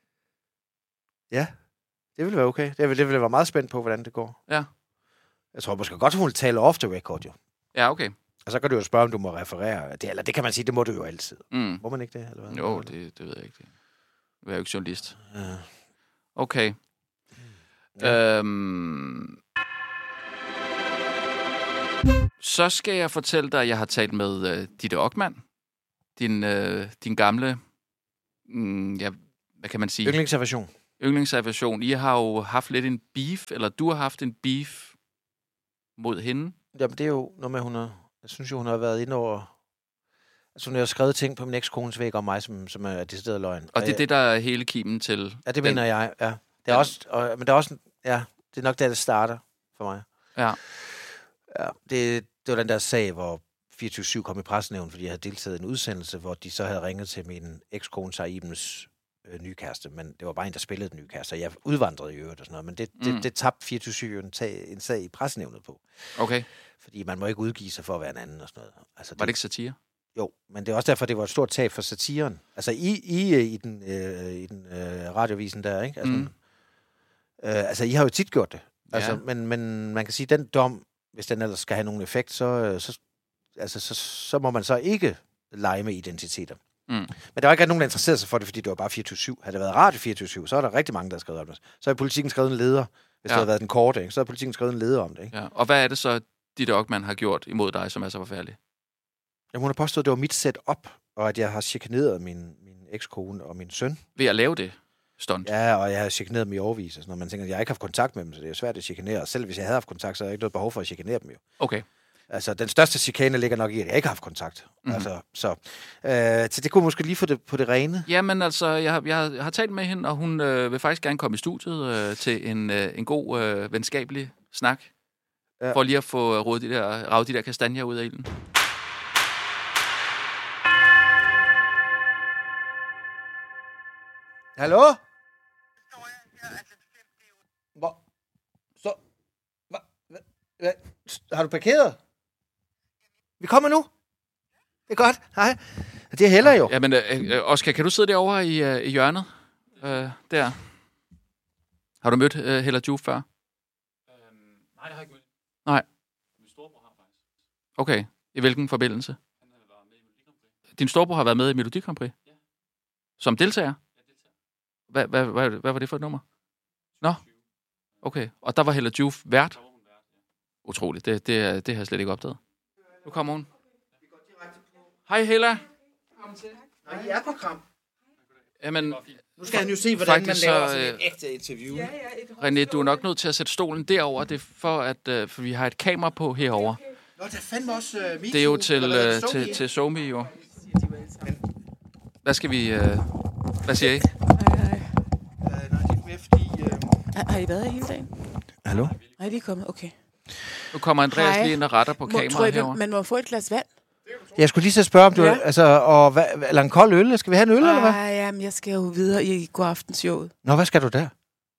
Ja, det ville være okay. Det ville, det ville være meget spændt på, hvordan det går. Ja. Jeg tror måske godt, hun vil tale off the record, jo. Ja, okay. Og så kan du jo spørge, om du må referere. Det, eller det kan man sige, det må du jo altid. Mm. Må man ikke det? Eller hvad? Jo, det, det ved jeg ikke. Jeg er jo ikke journalist. Ja. Okay. Ja. Øhm... Så skal jeg fortælle dig, at jeg har talt med uh, Ditte Okman, din, uh, din gamle, mm, ja, hvad kan man sige? Yndlingsaversion. Yndlingsaversion. I har jo haft lidt en beef, eller du har haft en beef mod hende. Jamen, det er jo noget med, hun har, jeg synes jo, hun har været inde over, altså hun har skrevet ting på min ekskones væg om mig, som, som er decideret løgn. Og det er jeg, det, der er hele kimen til... Ja, det mener den, jeg, ja. Det er ja. også, og, men det er også, ja, det er nok der, det starter for mig. Ja. Ja, det, det var den der sag, hvor fireogtyve syv kom i pressenævn, fordi jeg havde deltaget i en udsendelse, hvor de så havde ringet til min ekskone Saibens øh, nye kæreste, men det var bare en, der spillede den nye kæreste, og jeg udvandrede i øvrigt og sådan noget, men det, mm. det, det tabte fireogtyve syv en, tag, en sag i pressenævnet på. Okay. Fordi man må ikke udgive sig for at være en anden og sådan noget. Altså, det, var det ikke satire? Jo, men det er også derfor, det var et stort tab for satiren. Altså i, i, i den, øh, i den øh, radiovisen der, ikke? Altså, mm. øh, altså, I har jo tit gjort det. Altså, ja. men, men man kan sige, den dom, hvis den ellers skal have nogen effekt, så, så, altså, så, så må man så ikke lege med identiteter. Mm. Men der var ikke nogen, der interesserede sig for det, fordi det var bare fireogtyve syv. Havde det været radio fireogtyve syv, så er der rigtig mange, der har skrevet om det. Så har Politikken skrevet en leder, hvis ja. det havde været den korte, ikke? Så har Politikken skrevet en leder om det. Ikke? Ja. Og hvad er det så, Ditte Okman har gjort imod dig, som er så forfærdelig? Jamen, hun har påstået, at det var mit setup, og at jeg har chikaneret min, min ekskone og min søn. Ved at lave det stunt? Ja, og jeg har chikaneret dem i årevis. Altså, når man tænker, at jeg ikke har haft kontakt med dem, så det er jo svært at chikanere. Og selv hvis jeg havde haft kontakt, så har jeg ikke noget behov for at chikanere dem jo. Okay. Altså, den største chikane ligger nok i, at jeg ikke har haft kontakt. Mm-hmm. Altså, så, øh, så det kunne måske lige få det på det rene. Jamen, altså, jeg har, jeg har, jeg har talt med hende, og hun øh, vil faktisk gerne komme i studiet øh, til en, øh, en god, øh, venskabelig snak. Ja. For lige at få rodet de der, ravet de der kastanjer ud af ilden. Hallo? Hvor? Så? Hva? Hva? Hva? Har du parkeret? Vi kommer nu. Det er godt. Hej. Det er Hella jo. Jamen, øh, Oscar, kan du sidde derovre i, øh, i hjørnet? Øh, der. Har du mødt øh, Hella Juf før? Øhm, nej, jeg har ikke mødt. Nej. Min storebror har faktisk. Okay. I hvilken forbindelse? Han har været med i Melodi Grand Prix. Din storebror har været med i Melodi Grand Prix? Ja. Som deltager? Ja, deltager. Hvad, hvad, hvad, hvad var det for et nummer? Nå. Okay. Og der var Hella Juf vært? Der var hun vært, ja. Utroligt. Det, det, det har jeg slet ikke opdaget. Nu kommer hun. Hej, Hella. Nej, I er på kram. Jamen, Nu skal han jo se, hvordan faktisk man laver så, sådan øh, et ægte interview. Ja, ja, et René, du er nok nødt til at sætte stolen derover. Det er for, at øh, for vi har et kamera på herover. Nå, der fandme også uh, MeToo. Det er jo til, Eller hvad er det, øh, Somi? til, til Somi, jo. Hvad skal vi... Øh, hvad siger I? Hej, hej. Øh, nej, det er mere fordi... Øh... Har, har I været her hele dagen? Hallo? Nej, de er kommet. Okay. Nu kommer Andreas Hej. lige ind og retter på Må, tror kameraet I, herover. man må få et glas vand? Jeg skulle lige så spørge, om du... Ja. Altså, og hvad, eller en kold øl? Skal vi have en øl, eller hvad? Ej, jamen, jeg skal jo videre i godaftenshowet. Nå, hvad skal du der?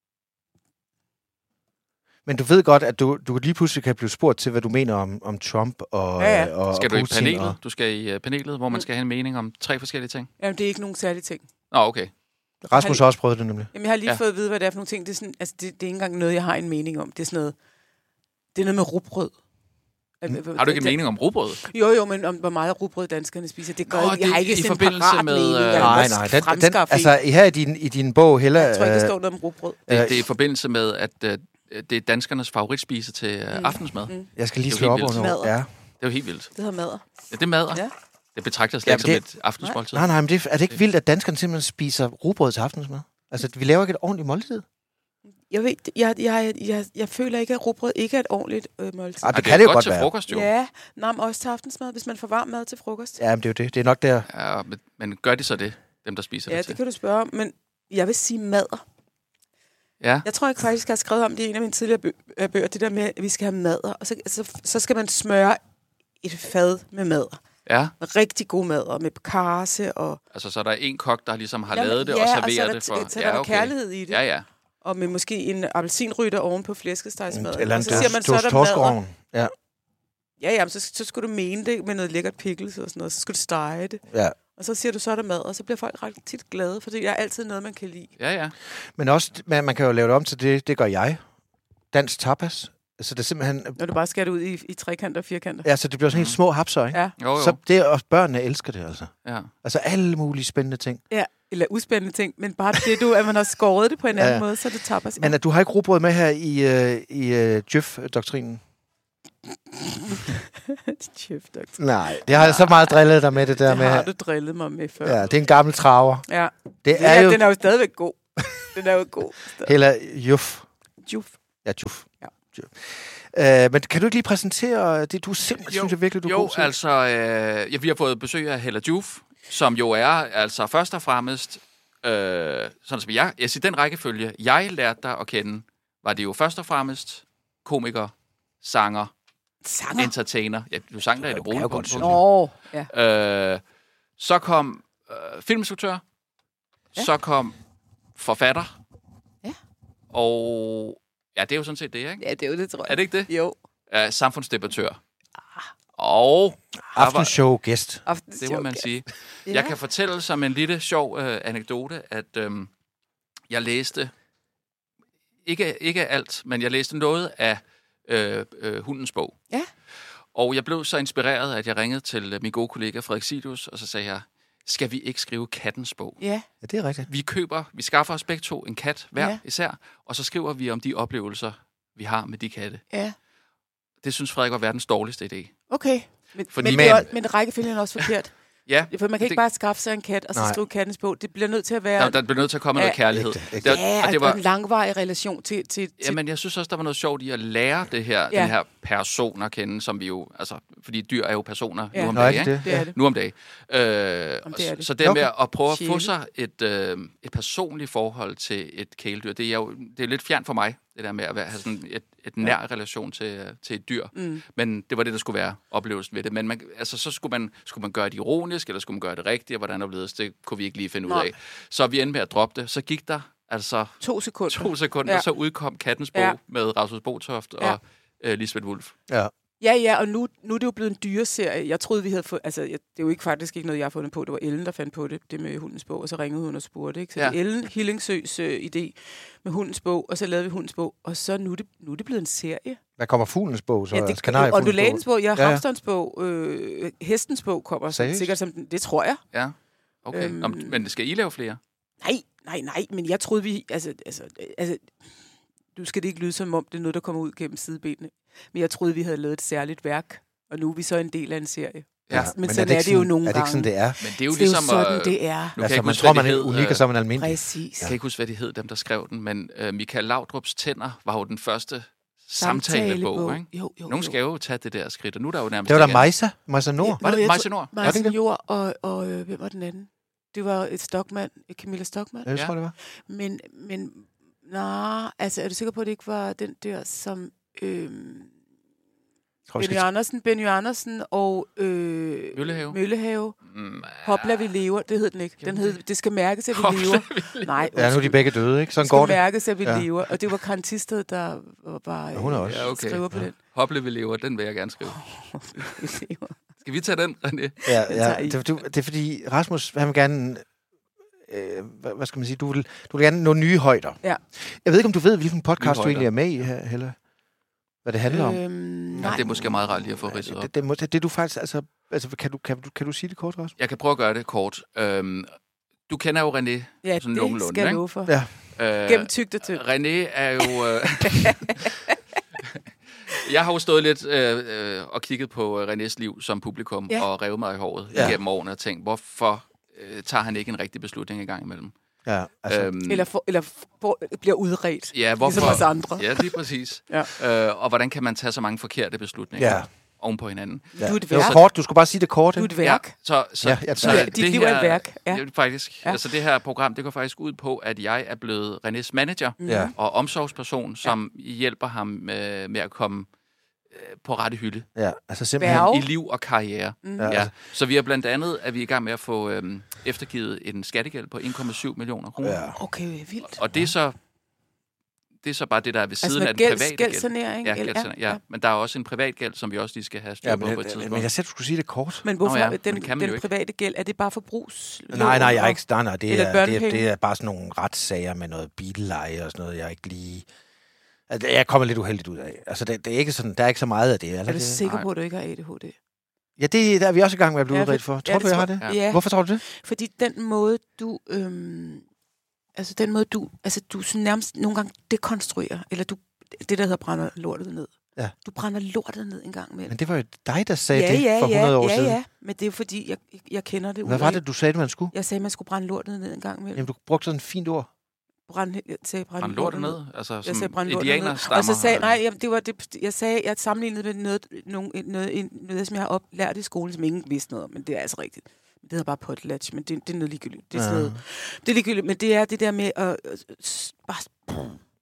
Men du ved godt, at du, du lige pludselig kan blive spurgt til, hvad du mener om, om Trump og, Ja, ja. og Skal og du i Putin panelet? Og... Du skal i uh, panelet, hvor man skal have en mening om tre forskellige ting. Jamen, det er ikke nogen særlige ting. Nå, okay. Rasmus har også prøvet det nemlig. Jamen, jeg har lige Ja. ja. fået at vide, hvad det er for nogle ting. Det er, sådan, altså, det, det er ikke engang noget, jeg har en mening om. Det er sådan noget... Det er noget med rugbrød. Har du ikke en mening om rugbrød? Jo, jo, men om hvor meget rugbrød danskerne spiser. Det gør Nå, jeg, jeg har det- ikke i sådan en forbindelse parat med, mening, øh, jeg Nej, kan nej. godt Den, den, fremskaffe en. altså, her i din, i din bog, Hella... Jeg tror ikke, der øh, står noget om rugbrød. Det, Øh, det er i forbindelse med, at øh, det er danskernes favoritspise til øh, Mm. aftensmad. Mm. jeg skal lige Det er jo slå op helt over vildt. noget. Ja. Madder. Det er jo helt vildt. Det hedder madder. Ja, det er madder. Ja. Det betragter jeg slet Jamen, ikke det- som et aftensmåltid. Nej, nej, men det, er det ikke vildt, at danskerne simpelthen spiser rugbrød til aftensmad? Altså, vi laver ikke et ordentligt måltid. Jeg, ved, jeg, jeg, jeg, jeg føler ikke, at rugbrød ikke er et ordentligt øh, måltid. Ah, Ej, det kan det jo godt godt til være. frokost, jo. Ja, nej, men også til aftensmad, hvis man får varm mad til frokost. Ja, men det er jo det. Det er nok der... Ja, men, men gør de så det, dem der spiser Ja, det det til? kan du spørge om, men jeg vil sige madder. Ja, Jeg tror ikke faktisk, jeg har skrevet om det i en af mine tidligere bø- øh, bøger, det der med, at vi skal have madder, og så, så, så skal man smøre et fad med madder. ja. Med rigtig god madder, med karse og... Altså, så er der en kok, der ligesom har Jamen, lavet det ja, og så serverer er der, det for... Så er der kærlighed i det. Ja, ja. Og med måske en appelsinrytter oven på flæskestegsmad. Eller en og så siger man, så er der madder. torskovn. Ja, Ja, ja, men så, så skulle du mene det med noget lækkert pickles og sådan noget. Så skulle du stege det. ja. Og så siger du, så er der mad, og så bliver folk ret tit glade, for det er altid noget, man kan lide. Ja, ja. Men også, man, man kan jo lave det om til det, det gør jeg. Dansk tapas. Så det er simpelthen... Når du bare skærer det ud i, i trekanter og firkanter. Ja, så det bliver sådan helt små hapser, ikke? Ja. Jo, jo. Så det, og børnene elsker det, altså. Ja. Altså alle mulige spændende ting. Ja, eller uspændende ting, men bare det, du, at man har skåret det på en anden Ja. måde, så er det tapas. Men at du har ikke rugbrød med her i, uh, i uh, Djøf-doktrinen? Chef, doktor. Nej, det har jeg så meget drillet dig med det der Det med. har du drillet mig med før. Ja, det er en gammel traver. Ja. Det er Ja, jo den er jo stadigvæk god. Den er jo god. heller Juf. Juf. Ja, Juf. Ja. Juf. Uh, men kan du ikke lige præsentere det? Du er simpelthen, Jo, synes jeg virkelig, du er jo god til. altså, øh, ja, vi har fået besøg af Hella Juf, som jo er altså først og fremmest, øh, sådan som jeg, jeg siger, den rækkefølge, jeg lærte dig at kende, var det jo først og fremmest komiker, sanger, Sanger. entertainer. Ja, du sang der i det kan jo brune godt punkt. synge. Nå, ja. Øh, så kom øh, filminstruktør, Ja. så kom forfatter, Ja. og ja, det er jo sådan set det, ikke? Ja, det er jo det, tror jeg. Er det ikke det? Jo. Uh, samfundsdebattør. Og Aftenshow gæst. det må man sige. Ja. Jeg kan fortælle som en lille sjov øh, anekdote, at øh, jeg læste, ikke, ikke alt, men jeg læste noget af øh, øh, Hundens bog. Ja. Og jeg blev så inspireret, at jeg ringede til øh, min gode kollega Frederik Sidius, og så sagde jeg, skal vi ikke skrive Kattens bog? Ja. Ja, det er rigtigt. Vi køber, vi skaffer os begge to en kat hver Ja. især, og så skriver vi om de oplevelser, vi har med de katte. Ja. Det synes Frederik var verdens dårligste idé. Okay. Men, Fordi- men, det er Men- jo- men rækkefølgen er også forkert. Ja, For man kan ikke det- bare skaffe sig en kat, og så Nej. skrive kattens bog. Det bliver nødt til at være... Der, der blev nødt til at komme noget Ja, kærlighed. ægte, ægte. Det, ja, og det var, en langvarig relation til... til, til jamen, jeg synes også, der var noget sjovt i at lære det her, Ja. den her person at kende, som vi jo, altså, fordi dyr er jo personer Ja. nu om Nå, er dagen, det ikke? det? det er det. Nu om dagen. Øh, Om det er det. Så det Okay. med at prøve at få Sjæle. sig et, øh, et personligt forhold til et kæledyr, det er jo det er lidt fjernt for mig. Det der med at være, have sådan et, et nær ja. relation til, til et dyr. Mm. Men det var det, der skulle være oplevelsen ved det. Men man, altså, så skulle man, skulle man gøre det ironisk, eller skulle man gøre det rigtigt, og hvordan opleves det, kunne vi ikke lige finde Nej. ud af. Så vi endte med at droppe det. Så gik der altså to sekunder, to sekunder ja. så udkom Kattens Bog ja. med Rasmus Botoft og ja. øh, Lisbeth Wulff. Ja. Ja, ja, og nu, nu er det jo blevet en dyreserie. Jeg troede, vi havde fået... Altså, jeg, det er jo ikke faktisk ikke noget, jeg har fundet på. Det var Ellen, der fandt på det, det med Hundens Bog, og så ringede hun og spurgte. Ikke? Så ja. Ellen Hillingsøs øh, idé med Hundens Bog, og så lavede vi Hundens Bog, og så nu er det, nu er det blevet en serie. Hvad kommer Fuglens Bog? Så ja, det, og Ondulatens Bog, ja, ja. Hamsterens Bog, øh, Hestens Bog kommer Seriøst? sikkert som den. Det tror jeg. Ja, okay. Øhm, Om, men skal I lave flere? Nej, nej, nej, men jeg troede, vi... Altså, altså, altså nu skal det ikke lyde som om, det er noget, der kommer ud gennem sidebenene. Men jeg troede, vi havde lavet et særligt værk, og nu er vi så en del af en serie. Ja, men, men sådan er det, sådan, er det jo nogle gange. Er det ikke sådan, det er? Men det er jo det ligesom... Det er jo sådan, det er. Nu altså, man tror, man er unik, og så er man almindelig. Præcis. Jeg kan ikke huske, hvad de hed, dem der skrev den, men uh, Michael Laudrups Tænder var jo den første samtalebog, ikke? Jo, jo, Nogen skal jo tage det der skridt, og nu er der jo nærmest... Det var der Majsa, Majsa Nord. Var det Majsa Nord? Majsa Nord, og, og øh, hvem var den anden? Det var et Stockmann, Camilla Stockmann. Ja, jeg tror, det var. Men, men, nej, altså, er du sikker på, at det ikke var den der, som... Øh, Benny Andersen, Benny Andersen og øh, Møllehave. Møllehave. Mm, Hopla, vi lever. Det hed den ikke. Den hed, det skal mærkes, at vi Hopla, lever. Vi lever. Nej, ja, nu er de begge døde, ikke? Sådan går det. Det skal mærkes, at vi ja. lever. Og det var Karen Tisted, der var bare ja, hun er også. Ja, okay. skriver på ja. den. Hopla, vi lever. Den vil jeg gerne skrive. Skal vi tage den, René? Ja, ja. Det, det er fordi, Rasmus, han vil gerne... Øh, hvad, hvad skal man sige? Du vil, du vil gerne nå nye højder. Ja. Jeg ved ikke, om du ved, hvilken podcast du egentlig er med i her, Helle? Hvad det handler øhm, om? Nej. Ja, det er måske meget rart lige at få ridset op. Det, det, det, det du faktisk, altså, altså kan, du, kan, du, kan du sige det kort, Rasmus? Jeg kan prøve at gøre det kort. Øhm, du kender jo René ja, sådan nogenlunde, det skal jeg love for. Ja. Øh, Gennem tygt og tygt. René er jo... Øh, jeg har jo stået lidt øh, øh, og kigget på Renés liv som publikum ja. og revet mig i håret ja. gennem årene og tænkt, hvorfor øh, tager han ikke en rigtig beslutning i gang imellem? Ja, altså. øhm, eller for, eller for, bliver udredt, ja, hvorfor, ligesom os andre. Ja, lige præcis. ja. øh, og hvordan kan man tage så mange forkerte beslutninger ja. oven på hinanden? Ja. Du er et værk. Kort, du skulle bare sige det kort. Du er et værk. Ja, så, så, ja, så, så dit det liv her, er et værk. Ja. Det, faktisk, ja. altså det her program, det går faktisk ud på, at jeg er blevet Renés manager ja. og omsorgsperson, som ja. hjælper ham med, med at komme på rette hylde. Ja, altså simpelthen i liv og karriere. Mm. Ja, altså. Så vi er blandt andet, at vi er i gang med at få øhm, eftergivet en skattegæld på en komma syv millioner kroner. Ja. Okay, vildt. Og det er så det er så bare det, der er ved siden altså af den gælds, private gældssanering? gæld. Ja, gældssanering. Ja, ja, men der er også en privat gæld, som vi også lige skal have styr på ja, på et tidspunkt. Men jeg sagde, du skulle sige det kort. Men hvorfor Nå, ja. den, men den private gæld? Er det bare forbrugs? Nej, nej, jeg er ikke nej, nej, det, er, det, er, det er bare sådan nogle retssager med noget billeje og sådan noget, jeg ikke lige... Altså, jeg kommer lidt uheldigt ud af. Altså, det, det er ikke sådan, der er ikke så meget af det. Eller er du det? sikker på, at du ikke har A D H D? Ja, det der er vi også i gang med at blive ja, udredt for. Tror ja, du, jeg har det? Ja. Hvorfor tror du det? Fordi den måde, du... Øhm, altså, den måde, du... Altså, du sådan nærmest nogle gange dekonstruerer, eller du... Det, der hedder brænder lortet ned. Ja. Du brænder lortet ned en gang med. Men det var jo dig, der sagde ja, det ja, for hundrede ja, år ja, siden. Ja, ja, men det er jo fordi, jeg, jeg kender det. Hvad var det, du sagde, man skulle? Jeg sagde, man skulle brænde lortet ned en gang med. Jamen, du brugte sådan et fint ord. Brænde, jeg sagde brænde, brænde lortet ned? Altså, jeg som sagde brænde indianer ned. stammer. Og så sagde nej, jamen, det var det, jeg sagde, jeg sammenlignede med noget, noget, noget, noget, som jeg har op, lært i skolen, som ingen vidste noget om, men det er altså rigtigt. Det hedder bare potlatch, men det, det er noget ligegyldigt. Det er, sådan noget, det er ligegyldigt, men det er det der med at bare...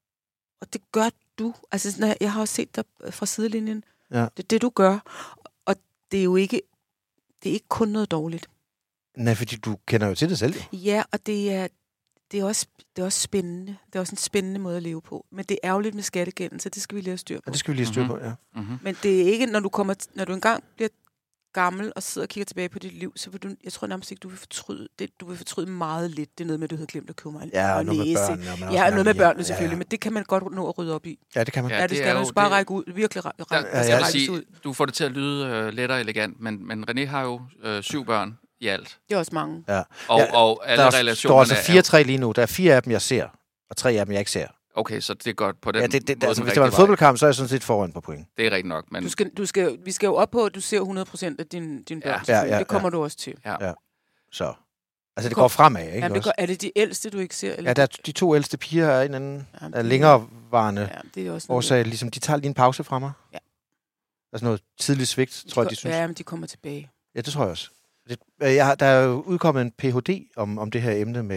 Og det gør du. Altså, når jeg, jeg har også set dig fra sidelinjen. Ja. Det er det, du gør. Og det er jo ikke, det er ikke kun noget dårligt. Nej, fordi du kender jo til det selv. Ja, og det er, det er, også, det er også spændende. Det er også en spændende måde at leve på. Men det er ærgerligt med skattegælden, så det skal vi lige have styr på. Ja, det skal vi lige have styr mm-hmm. på, ja. Mm-hmm. Men det er ikke, når du, kommer, når du engang bliver gammel og sidder og kigger tilbage på dit liv, så vil du, jeg tror nærmest ikke, du vil fortryde det. Du vil fortryde meget lidt. Det er noget med, at du havde glemt at købe mig en ja, og noget næse. med børnene. Ja, noget med børnene ja, selvfølgelig, ja. men det kan man godt nå at rydde op i. Ja, det kan man. Ja, det, det skal man jo bare række ud. Virkelig række, række, ja, ja, ja, sige, ud. Du får det til at lyde øh, lettere elegant, men, men René har jo øh, syv børn i alt. Det er også mange. Ja. Og, ja, og alle der relationerne står altså fire tre lige nu. Der er fire af dem, jeg ser, og tre af dem, jeg ikke ser. Okay, så det er godt på den ja, det, det, måde. Altså, hvis det var en fodboldkamp, så er jeg sådan set foran på point. Det er rigtigt nok, men... Du skal, du skal, vi skal jo op på, at du ser hundrede procent af din, din børn. Ja, ja, ja, det kommer ja. du også til. Ja. ja. Så. Altså, det går fremad, ikke? Ja, det går, er det de ældste, du ikke ser? Eller? Ja, der er de to ældste piger er en anden ja, længerevarende ja, det er også årsag. Ligesom, de tager lige en pause fra mig. Ja. Altså noget tidligt svigt, de tror jeg, de synes. Ja, men de kommer tilbage. Ja, det tror jeg også. Det, jeg har, der er jo udkommet en P H D om, om det her emne med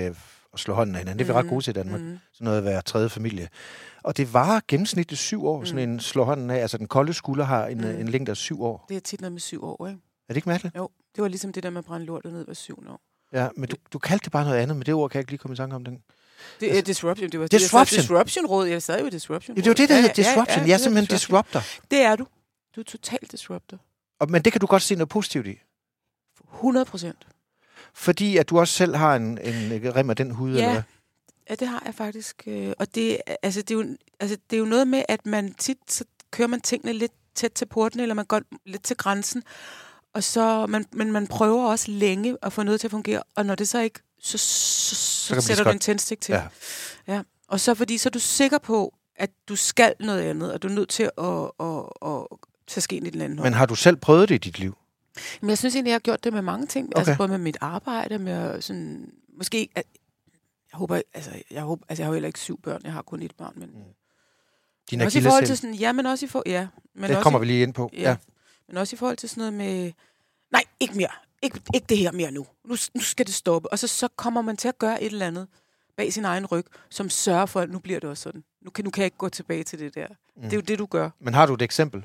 at slå hånden af hinanden. Det er vi ret gode til i Danmark. Mm. Sådan noget at være tredje familie. Og det var gennemsnitligt syv år, mm. sådan en slå hånden af. Altså den kolde skulder har en, mm. en længde af syv år. Det er tit noget med syv år, ikke? Er det ikke mærkeligt? Jo, det var ligesom det der med at brænde lortet ned hver syvende år. Ja, men du, du kaldte det bare noget andet, men det ord kan jeg ikke lige komme i tanke om den. Det er altså, disruption. Det var disruption. Disruption-råd. Jeg sad jo i disruption. Ja, det er jo det, der hedder ja, disruption. Ja, ja, jeg er simpelthen disruptor. Det er du. Du er totalt disruptor. Og, men det kan du godt se noget positivt i. hundrede procent. Fordi at du også selv har en, en rem af den hud, ja. eller hvad? Ja, det har jeg faktisk. Og det, altså, det, er jo, altså, det er jo noget med, at man tit så kører man tingene lidt tæt til porten, eller man går lidt til grænsen. Og så, man, men man prøver også længe at få noget til at fungere. Og når det så ikke, så, så, så, så sætter du en tændstik til. Ja. Ja. Og så fordi, så er du sikker på, at du skal noget andet, og du er nødt til at, at, at, at tage skeen i den anden hånd. Men har du selv prøvet det i dit liv? Men jeg synes egentlig, jeg har gjort det med mange ting. Okay. Altså både med mit arbejde, med sådan... Måske... At, jeg håber... Altså, jeg håber... Altså, jeg har jo heller ikke syv børn. Jeg har kun et barn, men... Mm. Din også i forhold til sådan... Ja, men også i forhold... Ja. Men det også kommer i, vi lige ind på. Ja. ja. Men også i forhold til sådan noget med... Nej, ikke mere. Ikke, ikke det her mere nu. nu. Nu skal det stoppe. Og så, så kommer man til at gøre et eller andet bag sin egen ryg, som sørger for, at nu bliver det også sådan. Nu kan, nu kan jeg ikke gå tilbage til det der. Mm. Det er jo det, du gør. Men har du et eksempel?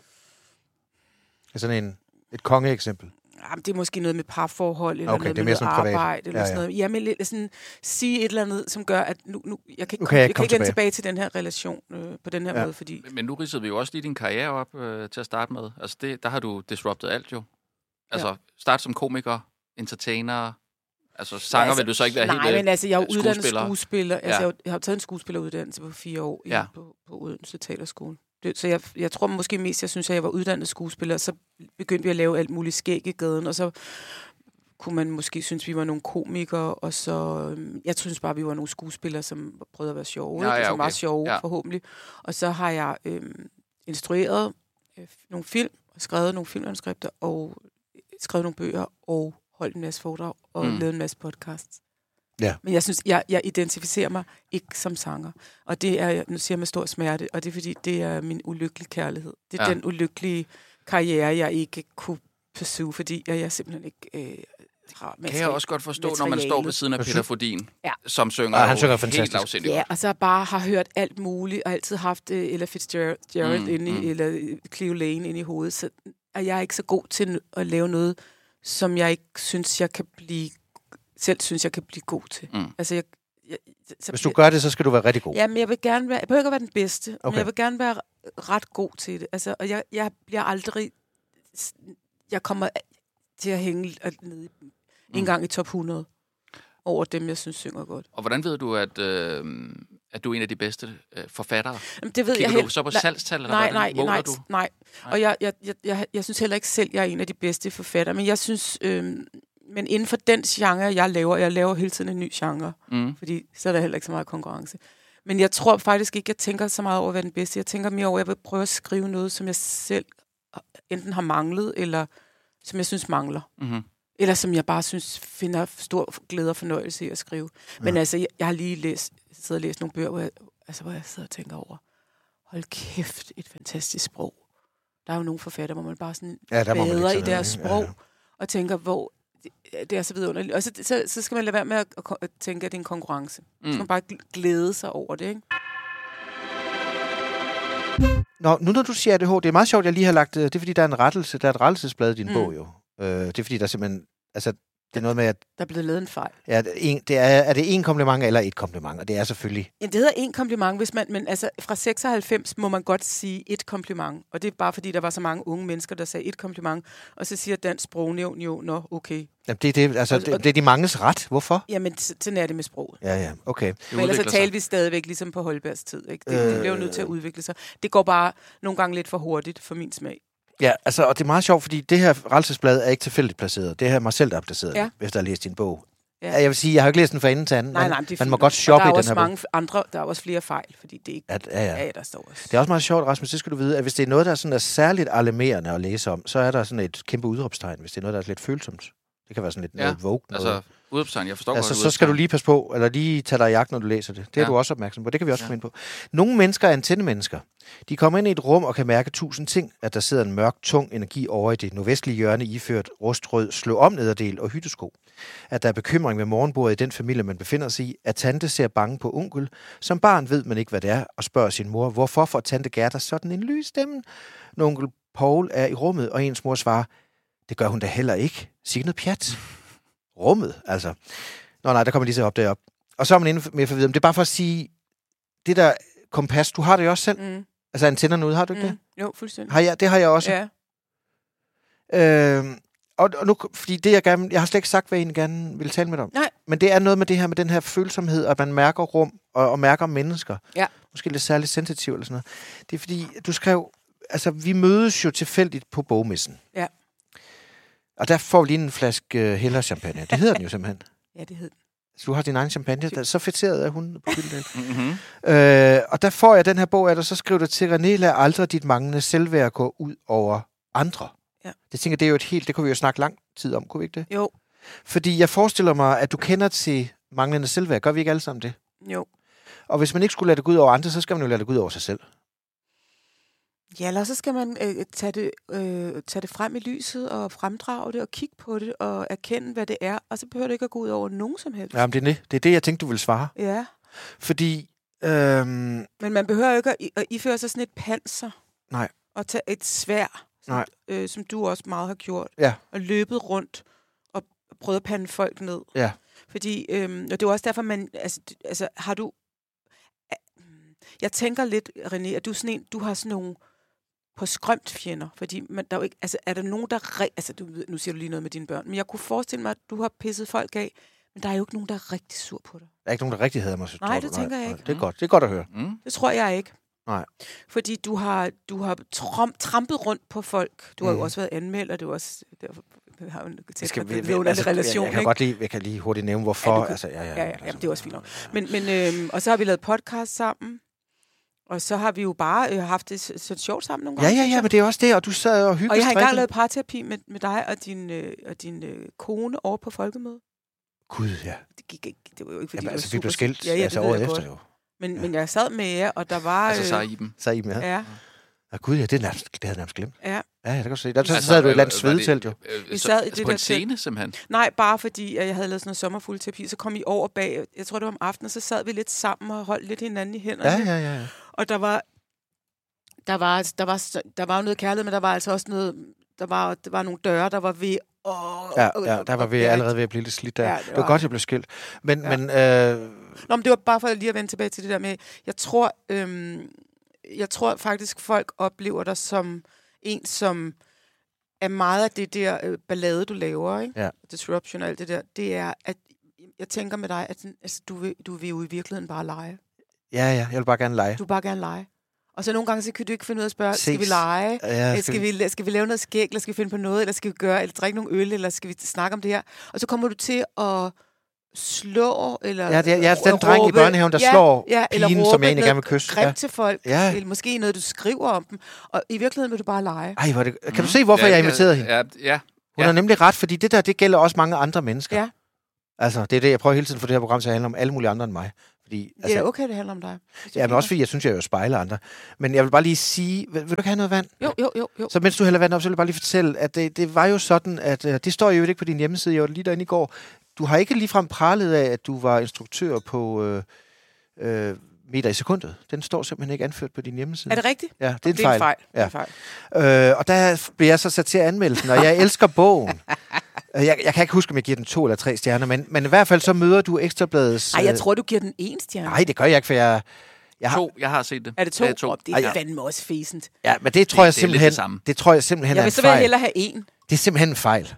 Sådan en... Et kongeeksempel? Jamen, det er måske noget med parforhold, eller okay, noget med noget arbejde, privat. Eller ja, ja. sådan noget. Jamen, lidt sådan, sige et eller andet, som gør, at nu, nu jeg kan ikke, okay, jeg jeg kan ikke vende tilbage til den her relation øh, på den her ja. måde, fordi... Men, men nu ridsede vi jo også lige din karriere op øh, til at starte med. Altså, det, der har du disruptet alt jo. Altså, ja. Start som komiker, entertainer, altså sanger ja, altså, vil du så ikke være nej, helt... Nej, men altså, jeg er jo uddannet skuespiller. skuespiller. Altså, Ja. jeg, jeg har taget en skuespilleruddannelse på fire år ja. på, på Odense Teaterskole. Det, så jeg, jeg tror måske mest, jeg synes, at jeg var uddannet skuespiller, så begyndte vi at lave alt muligt skæg i gaden, og så kunne man måske synes, vi var nogle komikere, og så... Jeg synes bare, vi var nogle skuespillere, som prøvede at være sjove, ja, ja, som okay. var sjove, ja. forhåbentlig. Og så har jeg øhm, instrueret øh, nogle film, skrevet nogle filmanuskripter, og skrevet nogle bøger, og holdt en masse foredrag, og mm. lavet en masse podcasts. Ja. Men jeg synes, jeg, jeg identificerer mig ikke som sanger. Og det er, nu siger jeg med stor smerte, og det er fordi, det er min ulykkelige kærlighed. Det er ja. den ulykkelige karriere, jeg ikke kunne pursue, fordi jeg, jeg simpelthen ikke øh, har Kan jeg også godt forstå, materiale. Når man står ved siden af Peter Fodin, ja. som synger, ja, han synger helt afsindigt. Ja, og så bare har hørt alt muligt, og altid haft uh, Ella Fitzgerald mm, inde i, mm. eller Cleo Lane inde i hovedet, så er jeg ikke så god til at lave noget, som jeg ikke synes, jeg kan blive selv synes, jeg kan blive god til. Mm. Altså, jeg, jeg, så, Hvis du gør det, så skal du være rigtig god. Ja, men jeg vil gerne være... Jeg behøver ikke at være den bedste, okay. men jeg vil gerne være ret god til det. Altså, og jeg, jeg bliver aldrig... Jeg kommer til at hænge ned mm. en gang i top hundrede over dem, jeg synes synger godt. Og hvordan ved du, at, øh, at du er en af de bedste øh, forfattere? Jamen, det ved Kigger jeg du så på salgstal, eller nej, hvordan nej, nej, du? nej. Og jeg, jeg, jeg, jeg, jeg synes heller ikke selv, jeg er en af de bedste forfattere, men jeg synes... Øh, Men inden for den genre, jeg laver, jeg laver hele tiden en ny genre, mm. fordi så er der heller ikke så meget konkurrence. Men jeg tror faktisk ikke, jeg tænker så meget over at være den bedste. Jeg tænker mere over, at jeg vil prøve at skrive noget, som jeg selv enten har manglet, eller som jeg synes mangler. Mm-hmm. Eller som jeg bare synes finder stor glæde og fornøjelse i at skrive. Ja. Men altså, jeg, jeg har lige læst, siddet og læst nogle bøger, hvor jeg, altså, hvor jeg sidder og tænker over, hold kæft, et fantastisk sprog. Der er jo nogle forfattere, hvor man bare sådan ja, bader i deres sprog, ja, ja. og tænker, hvor... Det er så vidunderligt. Og så, så, så skal man lade være med at, at tænke, at det er en konkurrence. Mm. Så skal man bare glæde sig over det, ikke? Nå, nu når du siger A D H D, det er meget sjovt, jeg lige har lagt... Det er fordi, der er en rettelse, der er et rettelsesblad i din mm. bog, jo. Øh, det er fordi, der simpelthen... Altså, det er noget med, at... Der er blevet lavet en fejl. Ja, en, det er, er det en kompliment eller et kompliment? Og det er selvfølgelig... Ja, det hedder en kompliment, hvis man... Men altså, fra seksoghalvfems må man godt sige et kompliment. Og det er bare fordi, der var så mange unge mennesker, der sagde et kompliment. Og så siger Dansk Sprognævn jo, nå, okay. Jamen, det, det, altså, og, det, det er de manges ret. Hvorfor? Jamen, sådan er det med sproget. Ja, ja, okay. Men ellers så taler vi stadigvæk ligesom på Holbergs tid, ikke? Det, øh, det bliver jo nødt til at udvikle sig. Det går bare nogle gange lidt for hurtigt for min smag. Ja, altså, og det er meget sjovt, fordi det her rettelsesblad er ikke tilfældigt placeret. Det her er mig selv, der er placeret, ja. Efter at have læst din bog. Ja. Jeg vil sige, jeg har ikke læst den fra enden til anden, nej, men nej, man må godt shoppe i den her bog. Der er også mange andre, der er også flere fejl, fordi det ikke at, ja, ja. er, der står også. Det er også meget sjovt, Rasmus, det skal du vide, at hvis det er noget, der er, sådan, er særligt alarmerende at læse om, så er der sådan et kæmpe udråbstegn, hvis det er noget, der er lidt følsomt. Det kan være sådan lidt ja. noget vogue. Altså udopstegn. Jeg forstår Altså, godt så skal du lige passe på, eller lige tage dig i jagt, når du læser det. Det er Ja. du også opmærksom på. Det kan vi også Ja. komme ind på. Nogle mennesker er antennemennesker. De kommer ind i et rum og kan mærke tusind ting. At der sidder en mørk, tung energi over i det nordvestlige hjørne, iført rustrød, slå om nederdel og hyttesko. At der er bekymring ved morgenbordet i den familie, man befinder sig i. At tante ser bange på onkel. Som barn ved man ikke, hvad det er, og spørger sin mor, hvorfor får tante Gerda sådan en lys stemme? Når onkel Paul er i rummet, og ens mor svarer, det gør hun da heller ikke. Sig noget pjat. Rummet, altså. Nå nej, der kommer lige så op derop. Og så er man inde med for videre. Det er bare for at sige, det der kompas, du har det jo også selv. Mm. Altså antennerne ude, har du ikke Mm. det? Jo, fuldstændig. Har jeg, det har jeg også. Ja. Øhm, og, og nu, fordi det jeg gerne, jeg har slet ikke sagt, hvad jeg egentlig gerne vil tale med dig om. Nej. Men det er noget med det her, med den her følsomhed, at man mærker rum, og, og mærker mennesker. Ja. Måske lidt særligt sensitiv eller sådan noget. Det er fordi, du skrev, altså vi mødes jo tilfældigt på bogmessen. Ja. Og der får vi lige en flaske uh, Hella champagne. Det hedder den jo simpelthen. Ja, det hed den. Så du har din egen champagne. Der, så fætteret er hun på Gyldendal. Mm-hmm. øh, og der får jeg den her bog af dig, så skriver du til René, lad aldrig dit manglende selvværd gå ud over andre. Ja. Det tænker det er jo et helt, det kunne vi jo snakke lang tid om, kunne vi ikke det? Jo, Fordi jeg forestiller mig, at du kender til manglende selvværd. Gør vi ikke alle sammen det? jo. Og hvis man ikke skulle lade det gå ud over andre, så skal man jo lade det gå ud over sig selv. Ja, eller så skal man øh, tage, det, øh, tage det frem i lyset og fremdrage det og kigge på det og erkende, hvad det er. Og så behøver det ikke at gå ud over nogen som helst. Jamen, det er det. Det er det, jeg tænkte, du ville svare. Ja, Fordi, øhm, men man behøver jo ikke at, i- at iføre sig sådan et panser. Nej. Og tage et svær, som, Nej. øh, som du også meget har gjort. Ja. Og løbet rundt og prøvet at pande folk ned. Ja. Fordi, øhm, og det er også derfor, man, altså, d- altså har du, øh, jeg tænker lidt, René, at du er sådan en, du har sådan nogle på skrømt fjender, fordi man, der er jo ikke, altså er der nogen, der, re- altså du, ved- nu siger du lige noget med dine børn, men jeg kunne forestille mig, at du har pisset folk af, men der er jo ikke nogen, der er rigtig sur på dig. der er ikke nogen, der rigtig hader mig. Så Nej, tror det du. tænker jeg ikke. Det er godt. Det er godt at høre. Mm. Det tror jeg ikke. Nej. Fordi du har, du har trom, trampet rundt på folk. Du har Mhm. jo også været anmelder, du har også, derfor, vi har jo en tæt Skal vi, vi, altså, relation, jeg, jeg kan ikke? godt lige, jeg kan lige hurtigt nævne, hvorfor. Ja, du kan- altså, ja, ja, Ja, ja, altså, jamen, det er også fint nok. Men, men, øhm, og så har vi lavet podcast sammen, og så har vi jo bare øh, haft det så, så sjovt sammen nogle Ja, gange. ja, synes ja, jeg. men det er også det, og du sad og hyggede Og jeg har engang lavet parterapi med, med dig og din, øh, og din øh, kone over på folkemødet. Gud, ja. Det gik ikke, det var jo ikke, fordi Jamen, det altså, var vi blev super- skilt Ja, ja, altså, det ved året jeg efter godt. jo. Men, Ja. men jeg sad med jer, og der var... Altså, så øh, i dem. Så I med. ja, Ja, gud, ja, det, er nærmest, det havde jeg nærmest glemt. ja. Ja, ja, det kan du se. Der så Altså, sad du i et øh, eller andet var det- svedetelt, jo. øh, Vi så- sad i altså det på der en scene, simpelthen. Nej, bare fordi at jeg havde lavet sådan noget sommerfuglterapi, så kom I over bag, jeg tror det var om aftenen, så sad vi lidt sammen og holdt lidt hinanden i hænderne. Ja, ja, ja. ja. Og der var, der var, der var, der var jo noget kærlighed, men der var altså også noget, der var, der var nogle døre, der var ved, åh, Ja, ja, der var vi ja, allerede ved at blive lidt slidt der. Ja, Ja, det det var var- godt, jeg blev skilt. Men, Ja. men øh, Nå, men det var bare for lige at vende tilbage til det der med, jeg tror, øhm, jeg tror faktisk, folk oplever dig som en, som er meget af det der øh, ballade, du laver, ikke? Ja. Disruption og alt det der, det er, at jeg tænker med dig, at sådan, altså, du, vil, du vil jo i virkeligheden bare lege. ja, ja, jeg vil bare gerne lege. Du vil bare gerne lege. Og så nogle gange, så kan du ikke finde ud af at spørge, skal vi Ses. lege? Ja, Eller skal, vi, skal vi lave noget skæg, eller skal vi finde på noget, eller skal vi gøre, eller drikke nogle øl, eller skal vi snakke om det her? Og så kommer du til at slå, eller Ja, det er, jeg er den råbe- dreng i børnehaven, der slår eller pigen, råbe som jeg egentlig noget gerne vil kysse. grimt Ja. til folk, Ja. eller måske noget, du skriver om dem. Og i virkeligheden vil du bare lege. Ej, hvor er det... Kan du se, hvorfor jeg inviterede hende? Ja, ja. Hun Ja. har nemlig ret, fordi det der, det gælder også mange andre mennesker. Ja. Altså, det er det, jeg prøver hele tiden for det her program til at handle om alle mulige andre end mig. Fordi, Det er altså, okay, det handler om dig. ja, men også fordi jeg synes, jeg jo spejler andre. Men jeg vil bare lige sige, vil, vil du ikke have noget vand? Jo, jo, jo, jo. Så mens du hælder vand op, så vil jeg bare lige fortælle, at det, det var jo sådan, at øh, det står jo ikke på din hjemmeside, jeg var lige derinde i går. Du har ikke ligefrem pralet af, at du var instruktør på øh, øh, meter i sekundet. Den står simpelthen ikke anført på din hjemmeside. Er det rigtigt? Ja, det er en Det er en fejl. fejl. Det er Ja. en fejl. Øh, og der bliver jeg så sat til at anmelde den, og jeg elsker bogen. Øh, jeg, jeg kan ikke huske, om jeg giver den to eller tre stjerner, men, men i hvert fald så møder du Ekstrabladets... Ej, jeg øh, tror, du giver den en stjerne. Nej, det gør jeg ikke, for jeg... jeg har, To, jeg har set det. Er det to? Det er to. Oh, det Ej, er ja. fandme også fæsent. ja, men det tror jeg det er lidt simpelthen... det samme. Det tror jeg simpelthen Jeg er vil en så vil jeg fejl. hellere have en. Det er simpelthen en fejl.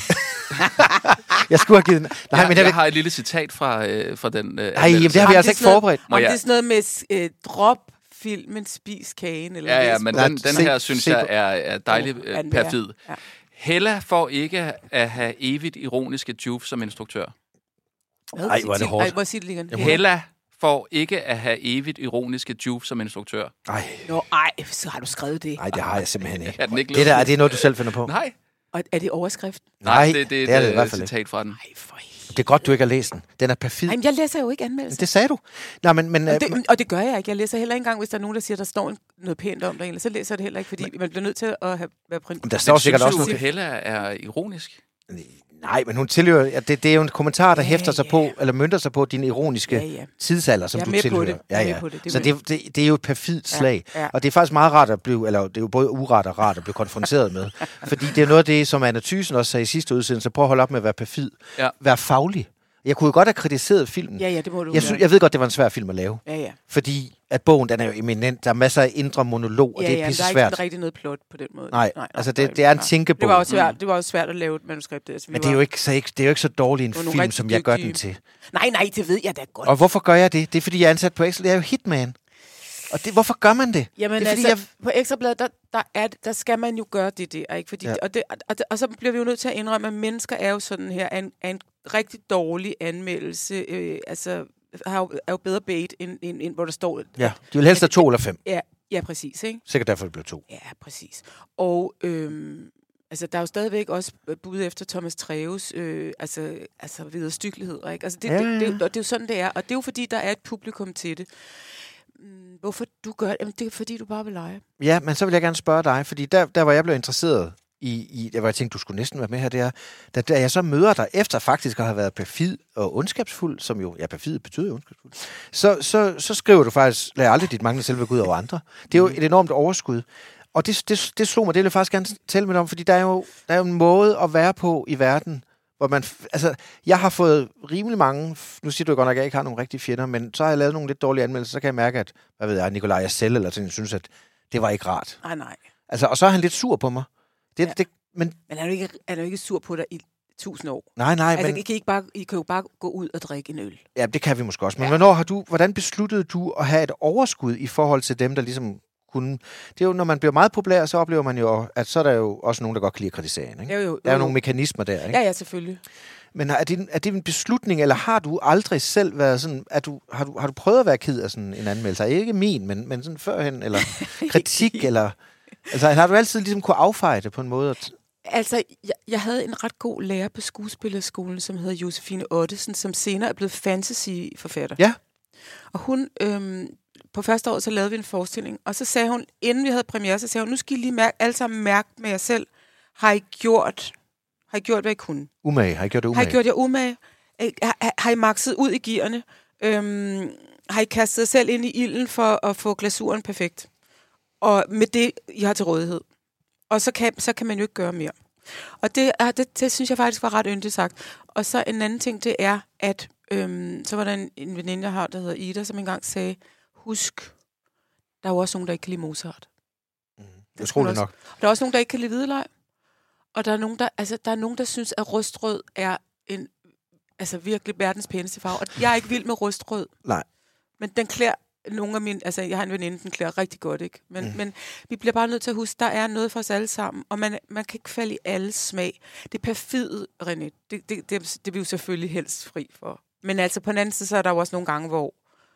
jeg skulle have givet den... Nej, jeg, men jeg, jeg har et lille citat fra, øh, fra den øh, Ej, jamen, det har vi Jamen, altså det er ikke sådan noget- forberedt. Må Om jeg- det er sådan noget med øh, drop filmen, spis kagen. Eller Ja, ja, læs men bogen. den, den se- her, synes se jeg, på- er, er dejlig Åh, øh, den der. perfid. Ja. Hella får ikke at have evigt ironiske Juve som instruktør. Hvad? Ej, hvor er det Sig- hårdt. Ej, hvor siger det lige igen? Jamen, Hella får ikke at have evigt ironiske Juve som instruktør. Ej, Nå, ej, så har du skrevet det. nej, det har jeg simpelthen ikke. Er den ikke Det der, er det noget, du selv finder på? Nej. Og er det overskrift? Nej, det, det, det er det i et hvert øh, fald ikke. citat fra den. Ej, for Det er godt, du ikke har læst den. Den er perfid. Ej, men jeg læser jo ikke anmeldelser. Det sagde du. Nej, men, men, og, det, og det gør jeg ikke. Jeg læser heller ikke engang, hvis der er nogen, der siger, der står noget pænt om dig, så læser jeg det heller ikke, fordi men, man bliver nødt til at have, være print. Der står sikkert også noget. Helle er ironisk. Nej, men hun tilhører... Ja, det, det er jo en kommentar, der ja, hæfter sig ja. på, eller mønter sig på din ironiske ja, ja. tidsalder, som du tilhører. Det. Ja, ja. Det. Det så det, det, det er jo et perfidt slag. Ja, ja. Og det er faktisk meget rart at blive... Eller det er jo både uret og rart at blive konfronteret med. Fordi det er noget af det, som Anna Thyssen også sagde i sidste udsendelse. Prøv at holde op med at være perfid. Ja. Vær faglig. Jeg kunne jo godt have kritiseret filmen. Ja, ja, det må du jeg, synes, jeg ved godt, det var en svær film at lave. Ja, ja. Fordi at bogen, den er jo eminent. Der er masser af indre monolog, og ja, det er ja, pisse der er svært. ikke rigtig noget plot på den måde. Nej, nej altså det, det er en tænkebog. Det var også svært, det var også svært at lave et manuskript. Altså, men det er, jo ikke, så ikke, det er jo ikke så dårlig en film, som jeg gør den til. Nej, nej, det ved jeg da godt. Og hvorfor gør jeg det? Det er, fordi jeg er ansat på Ekstra. Jeg er jo hitman. Og det, hvorfor gør man det? Jamen det er, altså, jeg... på Ekstrabladet, der, der, er, der skal man jo gøre det der, ikke? Fordi, ja. og, det, og, det, og så bliver vi jo nødt til at indrømme, at mennesker er jo sådan her, er en, er en rigtig dårlig anmeldelse, øh, altså har jo, er jo bedre bait, end, end, end hvor der står... At, ja, de vil helst have to eller fem. Ja, ja, præcis, ikke? Sikkert derfor, det blev to. Ja, præcis. Og... Øhm, Altså, der er jo stadigvæk også bud efter Thomas Treves, øh, altså, altså vederstyggeligheder, ikke? Altså, det, ja, ja. Det, det, det, det er jo sådan, det er. Og det er jo fordi, der er et publikum til det. Hvorfor du gør det? Jamen, det er fordi, du bare vil lege. Ja, men så vil jeg gerne spørge dig, fordi der, der hvor jeg blev interesseret i, i der hvor jeg tænkte, du skulle næsten være med her, det er, da, da jeg så møder dig, efter faktisk at have været perfid og ondskabsfuld, som jo, ja, perfid betyder jo ondskabsfuld, så, så, så skriver du faktisk, lad aldrig dit manglende selve gå ud over andre. Det er jo et enormt overskud. Og det, det, det slog mig, det vil jeg faktisk gerne tale med dig om, fordi der er, jo, der er jo en måde at være på i verden, hvor man, altså, jeg har fået rimelig mange, nu siger du godt nok, at jeg ikke har nogen rigtige fjender, men så har jeg lavet nogle lidt dårlige anmeldelser, så kan jeg mærke, at, hvad ved jeg, Nikolaj Assel eller sådan, synes, at det var ikke rart. Nej, nej. Altså, og så er han lidt sur på mig. Det, ja. det, men, men er du ikke, er du ikke sur på dig i tusind år? Nej, nej, altså, men... I kan, ikke bare, I kan jo bare gå ud og drikke en øl. Ja, det kan vi måske også. Men ja. hvornår har du, hvordan besluttede du at have et overskud i forhold til dem, der ligesom kunne... Det er jo, når man bliver meget populær, så oplever man jo, at så er der jo også nogen, der godt kan lide kritisering, ikke? Jo, jo, jo, der er jo jo. nogle mekanismer der, ikke? Ja, ja, selvfølgelig. Men er det, er det en beslutning, eller har du aldrig selv været sådan... Er du, har, du, har du prøvet at være ked af sådan en anmeldelse? Ikke min, men, men sådan førhen, eller kritik, eller... Altså, har du altid ligesom kunne affeje det på en måde? At... Altså, jeg, jeg havde en ret god lærer på skuespillerskolen, som hedder Josefine Ottesen, som senere er blevet fantasy-forfatter. Ja. Og hun... Øhm, på første år, så lavede vi en forestilling, og så sagde hun, inden vi havde premiere, så sagde hun, nu skal I lige mærke, alle sammen mærke med jer selv, har I gjort, har I gjort, hvad I kunne? Umage, har I gjort det umage? Har I gjort jer umage? Har, har, har I makset ud i gearne? Øhm, har I kastet jer selv ind i ilden for at få glasuren perfekt? Og med det, I har til rådighed. Og så kan, så kan man jo ikke gøre mere. Og det, det, det synes jeg faktisk var ret yndigt sagt. Og så en anden ting, det er, at øhm, så var der en, en veninde, jeg har, der hedder Ida, som engang sagde, husk, der er jo også nogen, der ikke kan lide Mozart. Mm, det tror jeg nok. Der er også nogen, der ikke kan lide hvidløg. Og der er nogen, der, altså, der er nogen, der synes, at rustrød er en, altså virkelig verdens pæneste farve. Og jeg er ikke vild med rustrød. Nej. Men den klæder nogle af mine, altså jeg har en veninde, den klæder rigtig godt, ikke? Men, mm. men vi bliver bare nødt til at huske, der er noget for os alle sammen, og man, man kan ikke falde i alles smag. Det er perfide, René. Det, det, det, det, det er vi jo selvfølgelig helst fri for. Men altså på den anden side, så er der jo også nogle gange, hvor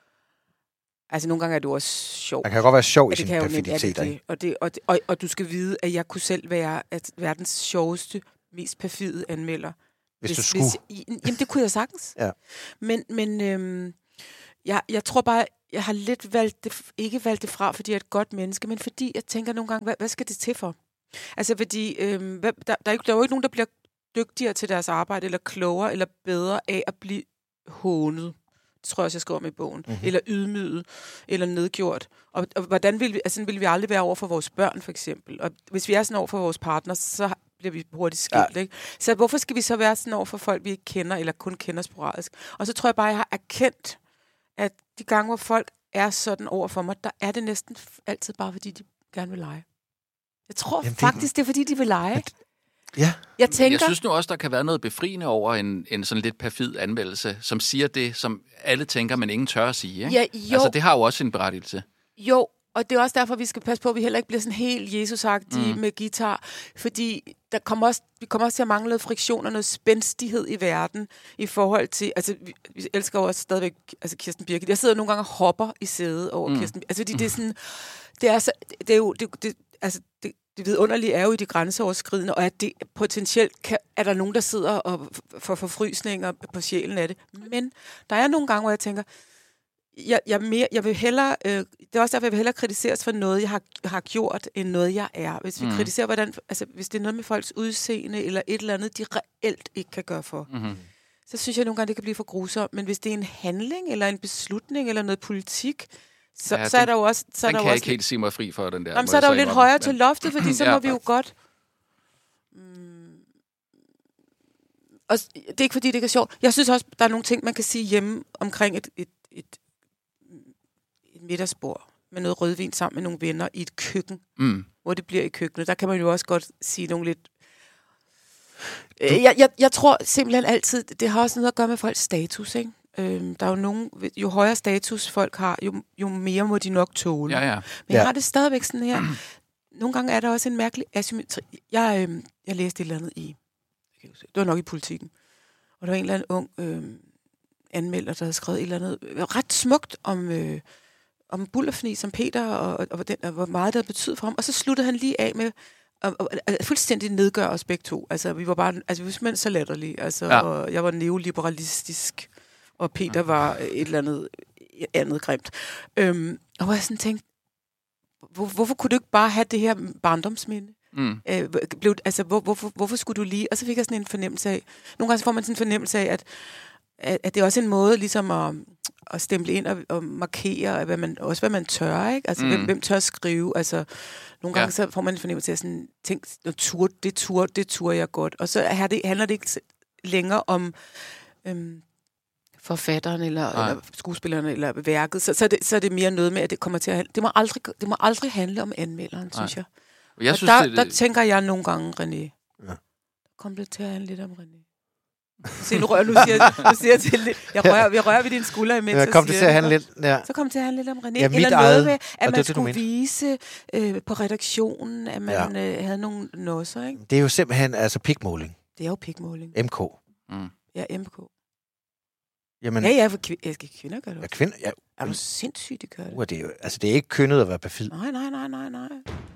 altså nogle gange er det også sjovt. Man kan godt være sjov ja, i sin perfiditet, ikke? Og, det, og, det, og, og du skal vide, at jeg kunne selv være at verdens sjoveste, mest perfide anmelder. Hvis, hvis du skulle. Hvis, jamen, det kunne jeg sagtens. Ja. Men, men øhm, jeg, jeg tror bare, jeg har lidt valgt det, ikke valgt det fra, fordi jeg er et godt menneske, men fordi jeg tænker nogle gange, hvad, hvad skal det til for? Altså, fordi øhm, der, der, er jo, der er jo ikke nogen, der bliver dygtigere til deres arbejde, eller klogere, eller bedre af at blive hånet. Det tror jeg også, jeg skriver om i bogen. Mm-hmm. Eller ydmyget, eller nedgjort. Og, og hvordan vil vi, altså, vil vi aldrig være over for vores børn, for eksempel? Og hvis vi er sådan over for vores partner, så bliver vi hurtigt skilt, ja. Ikke? Så hvorfor skal vi så være sådan over for folk, vi ikke kender, eller kun kender sporadisk? Og så tror jeg bare, jeg har erkendt, at de gange, hvor folk er sådan over for mig, der er det næsten altid bare, fordi de gerne vil lege. Jeg tror Jamen, faktisk, det... det er, fordi de vil lege. At... Ja. Jeg tænker... Jeg synes nu også, der kan være noget befriende over en, en sådan lidt perfid anmeldelse, som siger det, som alle tænker, men ingen tør at sige. Ikke? Ja, jo. Altså, det har jo også en berettigelse. Jo, og det er også derfor, vi skal passe på, at vi heller ikke bliver sådan helt Jesusagtige mm. med guitar, fordi der kommer også, vi kommer også til at mangle friktion og noget spændstighed i verden i forhold til, altså vi, vi elsker jo også stadigvæk altså Kirsten Birgit. Jeg sidder nogle gange og hopper i sædet over mm. Kirsten Birgit. Altså fordi mm. det er sådan, det er, så, det er jo, det, det, altså det, det vidunderlige er jo i det grænseoverskridende, og at det potentielt kan, er der nogen, der sidder og får forfrysninger på sjælen af det. Men der er nogle gange, hvor jeg tænker, jeg, jeg, mere, jeg vil hellere, øh, det er også derfor, jeg vil hellere kritiseres for noget, jeg har, har gjort, end noget, jeg er. Hvis vi mm. kritiserer, hvordan, altså hvis det er noget med folks udseende, eller et eller andet, de reelt ikke kan gøre for, mm-hmm. så synes jeg nogle gange, det kan blive for grusomt. Men hvis det er en handling, eller en beslutning, eller noget politik, så, ja, så den, er der jo også... Så den er der kan jeg også ikke helt sige mig fri for, den der. Jamen, så er der jo lidt højere til loftet, fordi så ja, må vi jo godt... Mm, og det er ikke, fordi det ikke er sjovt. Jeg synes også, der er nogle ting, man kan sige hjemme omkring et, et, et, et middagsbord med noget rødvin sammen med nogle venner i et køkken, mm. hvor det bliver i køkkenet. Der kan man jo også godt sige nogle lidt... Jeg, jeg, jeg tror simpelthen altid, det har også noget at gøre med folks status, ikke? Øhm, der er jo nogen, jo højere status folk har, jo, jo mere må de nok tåle. Ja, ja. Men jeg ja. har det stadigvæk sådan her. Nogle gange er der også en mærkelig asymmetri. Jeg, øhm, jeg læste et eller andet i, det var nok i Politikken, og der var en eller anden ung øhm, anmelder, der havde skrevet et eller andet ret smukt om, øh, om Bullerfni, som Peter, og, og, og, den, og hvor meget det havde betydet for ham. Og så sluttede han lige af med og, og, og, fuldstændig nedgør os begge to. Altså, vi var bare, altså, vi var simpelthen så latterlige. Altså, ja. Og jeg var neoliberalistisk, og Peter var et eller andet andet grimt. Øhm, og hvor jeg sådan tænkte, hvor, hvorfor kunne du ikke bare have det her barndomsminde? Mm. Øh, blev, altså, hvor, hvorfor, hvorfor skulle du lige... Og så fik jeg sådan en fornemmelse af... Nogle gange får man sådan en fornemmelse af, at, at, at det er også en måde ligesom at, at stemple ind og, og markere, hvad man, også hvad man tør, ikke? Altså, mm. hvem, hvem tør skrive? Altså, nogle gange ja. så får man en fornemmelse af sådan... Tænk, tur, det tur, det tur jeg godt. Og så er det, handler det ikke længere om... Øhm, forfatteren eller, eller skuespilleren eller værket, så, så, er det, så er det mere noget med, at det kommer til at handle. Det må aldrig, det må aldrig handle om anmelderen, Nej. synes jeg. jeg og synes, der, det, der tænker jeg nogle gange, René, ja. kom det til at handle lidt om René. Se, nu rører, nu siger, nu siger jeg til jeg rører, jeg rører ved dine skuldre imens. Ja, kom det til at handle lidt, ja. Så kom det til at handle lidt om René. Ja, eller eget, noget med, at man det, skulle det, vise øh, på redaktionen, at man ja. øh, havde nogle nosser, ikke? Det er jo simpelthen altså pikmåling. Det er jo pikmåling. M K. Mm. Ja, M K. Jamen, ja, ja, for kv- jeg skal kvinder gøre det også. Ja, kvinder, ja. Er du sindssygt, de gør det? Uh, det er jo, altså, det er ikke kønnet at være perfid. Nej, nej, nej, nej, nej.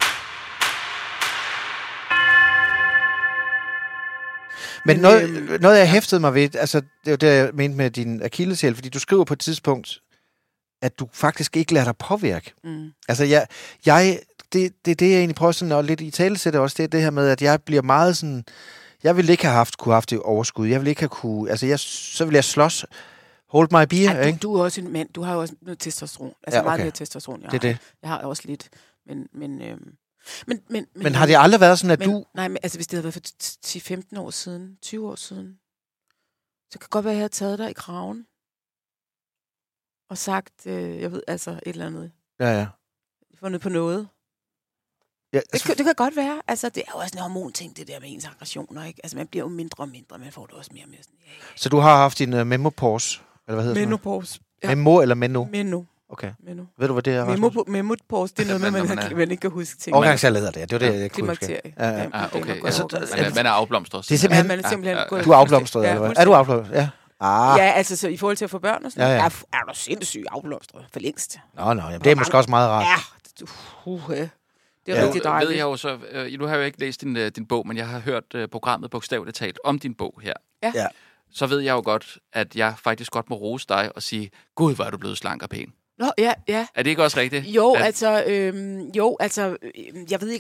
Men, Men noget, øh, noget, jeg hæftede mig ved, altså, det er jo det, jeg mente med din akilleshæl, fordi du skriver på et tidspunkt, at du faktisk ikke lader dig påvirke. Mm. Altså, jeg, jeg det, det, det, jeg egentlig prøver sådan at lidt i talesætte også, det er det her med, at jeg bliver meget sådan... Jeg ville ikke have haft, kunne have haft det overskud. Jeg ville ikke have kunne... Altså, jeg, så ville jeg slås. Hold my beer, Ej, du, ikke? du er også en mand. Du har jo også noget testosteron. Altså, ja, okay. meget mere testosteron, jeg det er har. det. Jeg har også lidt. Men, men, øhm, men, men, men, men har det aldrig været sådan, at men, du... Nej, men altså, hvis det havde været for ti til femten år siden, tyve år siden, så kan det godt være, at jeg havde taget dig i kraven og sagt, øh, jeg ved, altså, et eller andet. Ja, ja. Fundet på noget. Ja, altså, det, det kan godt være. Altså, det er jo også en hormonting, det der med ens aggressioner, ikke? Altså, man bliver jo mindre og mindre, man får det også mere og mere sådan, ja, ja. Så du har haft din uh, memopause, eller hvad hedder det? Menopause. Ja. Memo eller meno? Meno. Okay. Meno. Ved du, hvad det er? Memo, memopause, det er noget med, man, man, man ikke kan huske ting. Omgangssalg hedder det, det var det, ja, jeg kunne huske. Ja, ja. Ah, okay. Altså, man, man er afblomstret. Det er simpelthen... Ja, man er simpelthen ja, gået... Du er afblomstret, ja, eller hvad? Er du afblomstret? Ja. Ah. Ja, altså så i forhold til at få børn og sådan ja, ja. noget, er, er du sindssygt afblomstret for længst. Nå, nå, jamen, det er måske også meget rart. Ja, uh, uh, det er ja. rigtig dejligt. Ved jeg jo så, øh, nu har jeg jo ikke læst din, øh, din bog, men jeg har hørt øh, programmet bogstaveligt talt om din bog her. Ja. ja. Så ved jeg jo godt, at jeg faktisk godt må rose dig og sige, gud, hvor er du blevet slank og pæn. Nå, ja, ja. Er det ikke også rigtigt? Jo, at... altså, øhm, jo, altså, øh, jeg ved ikke,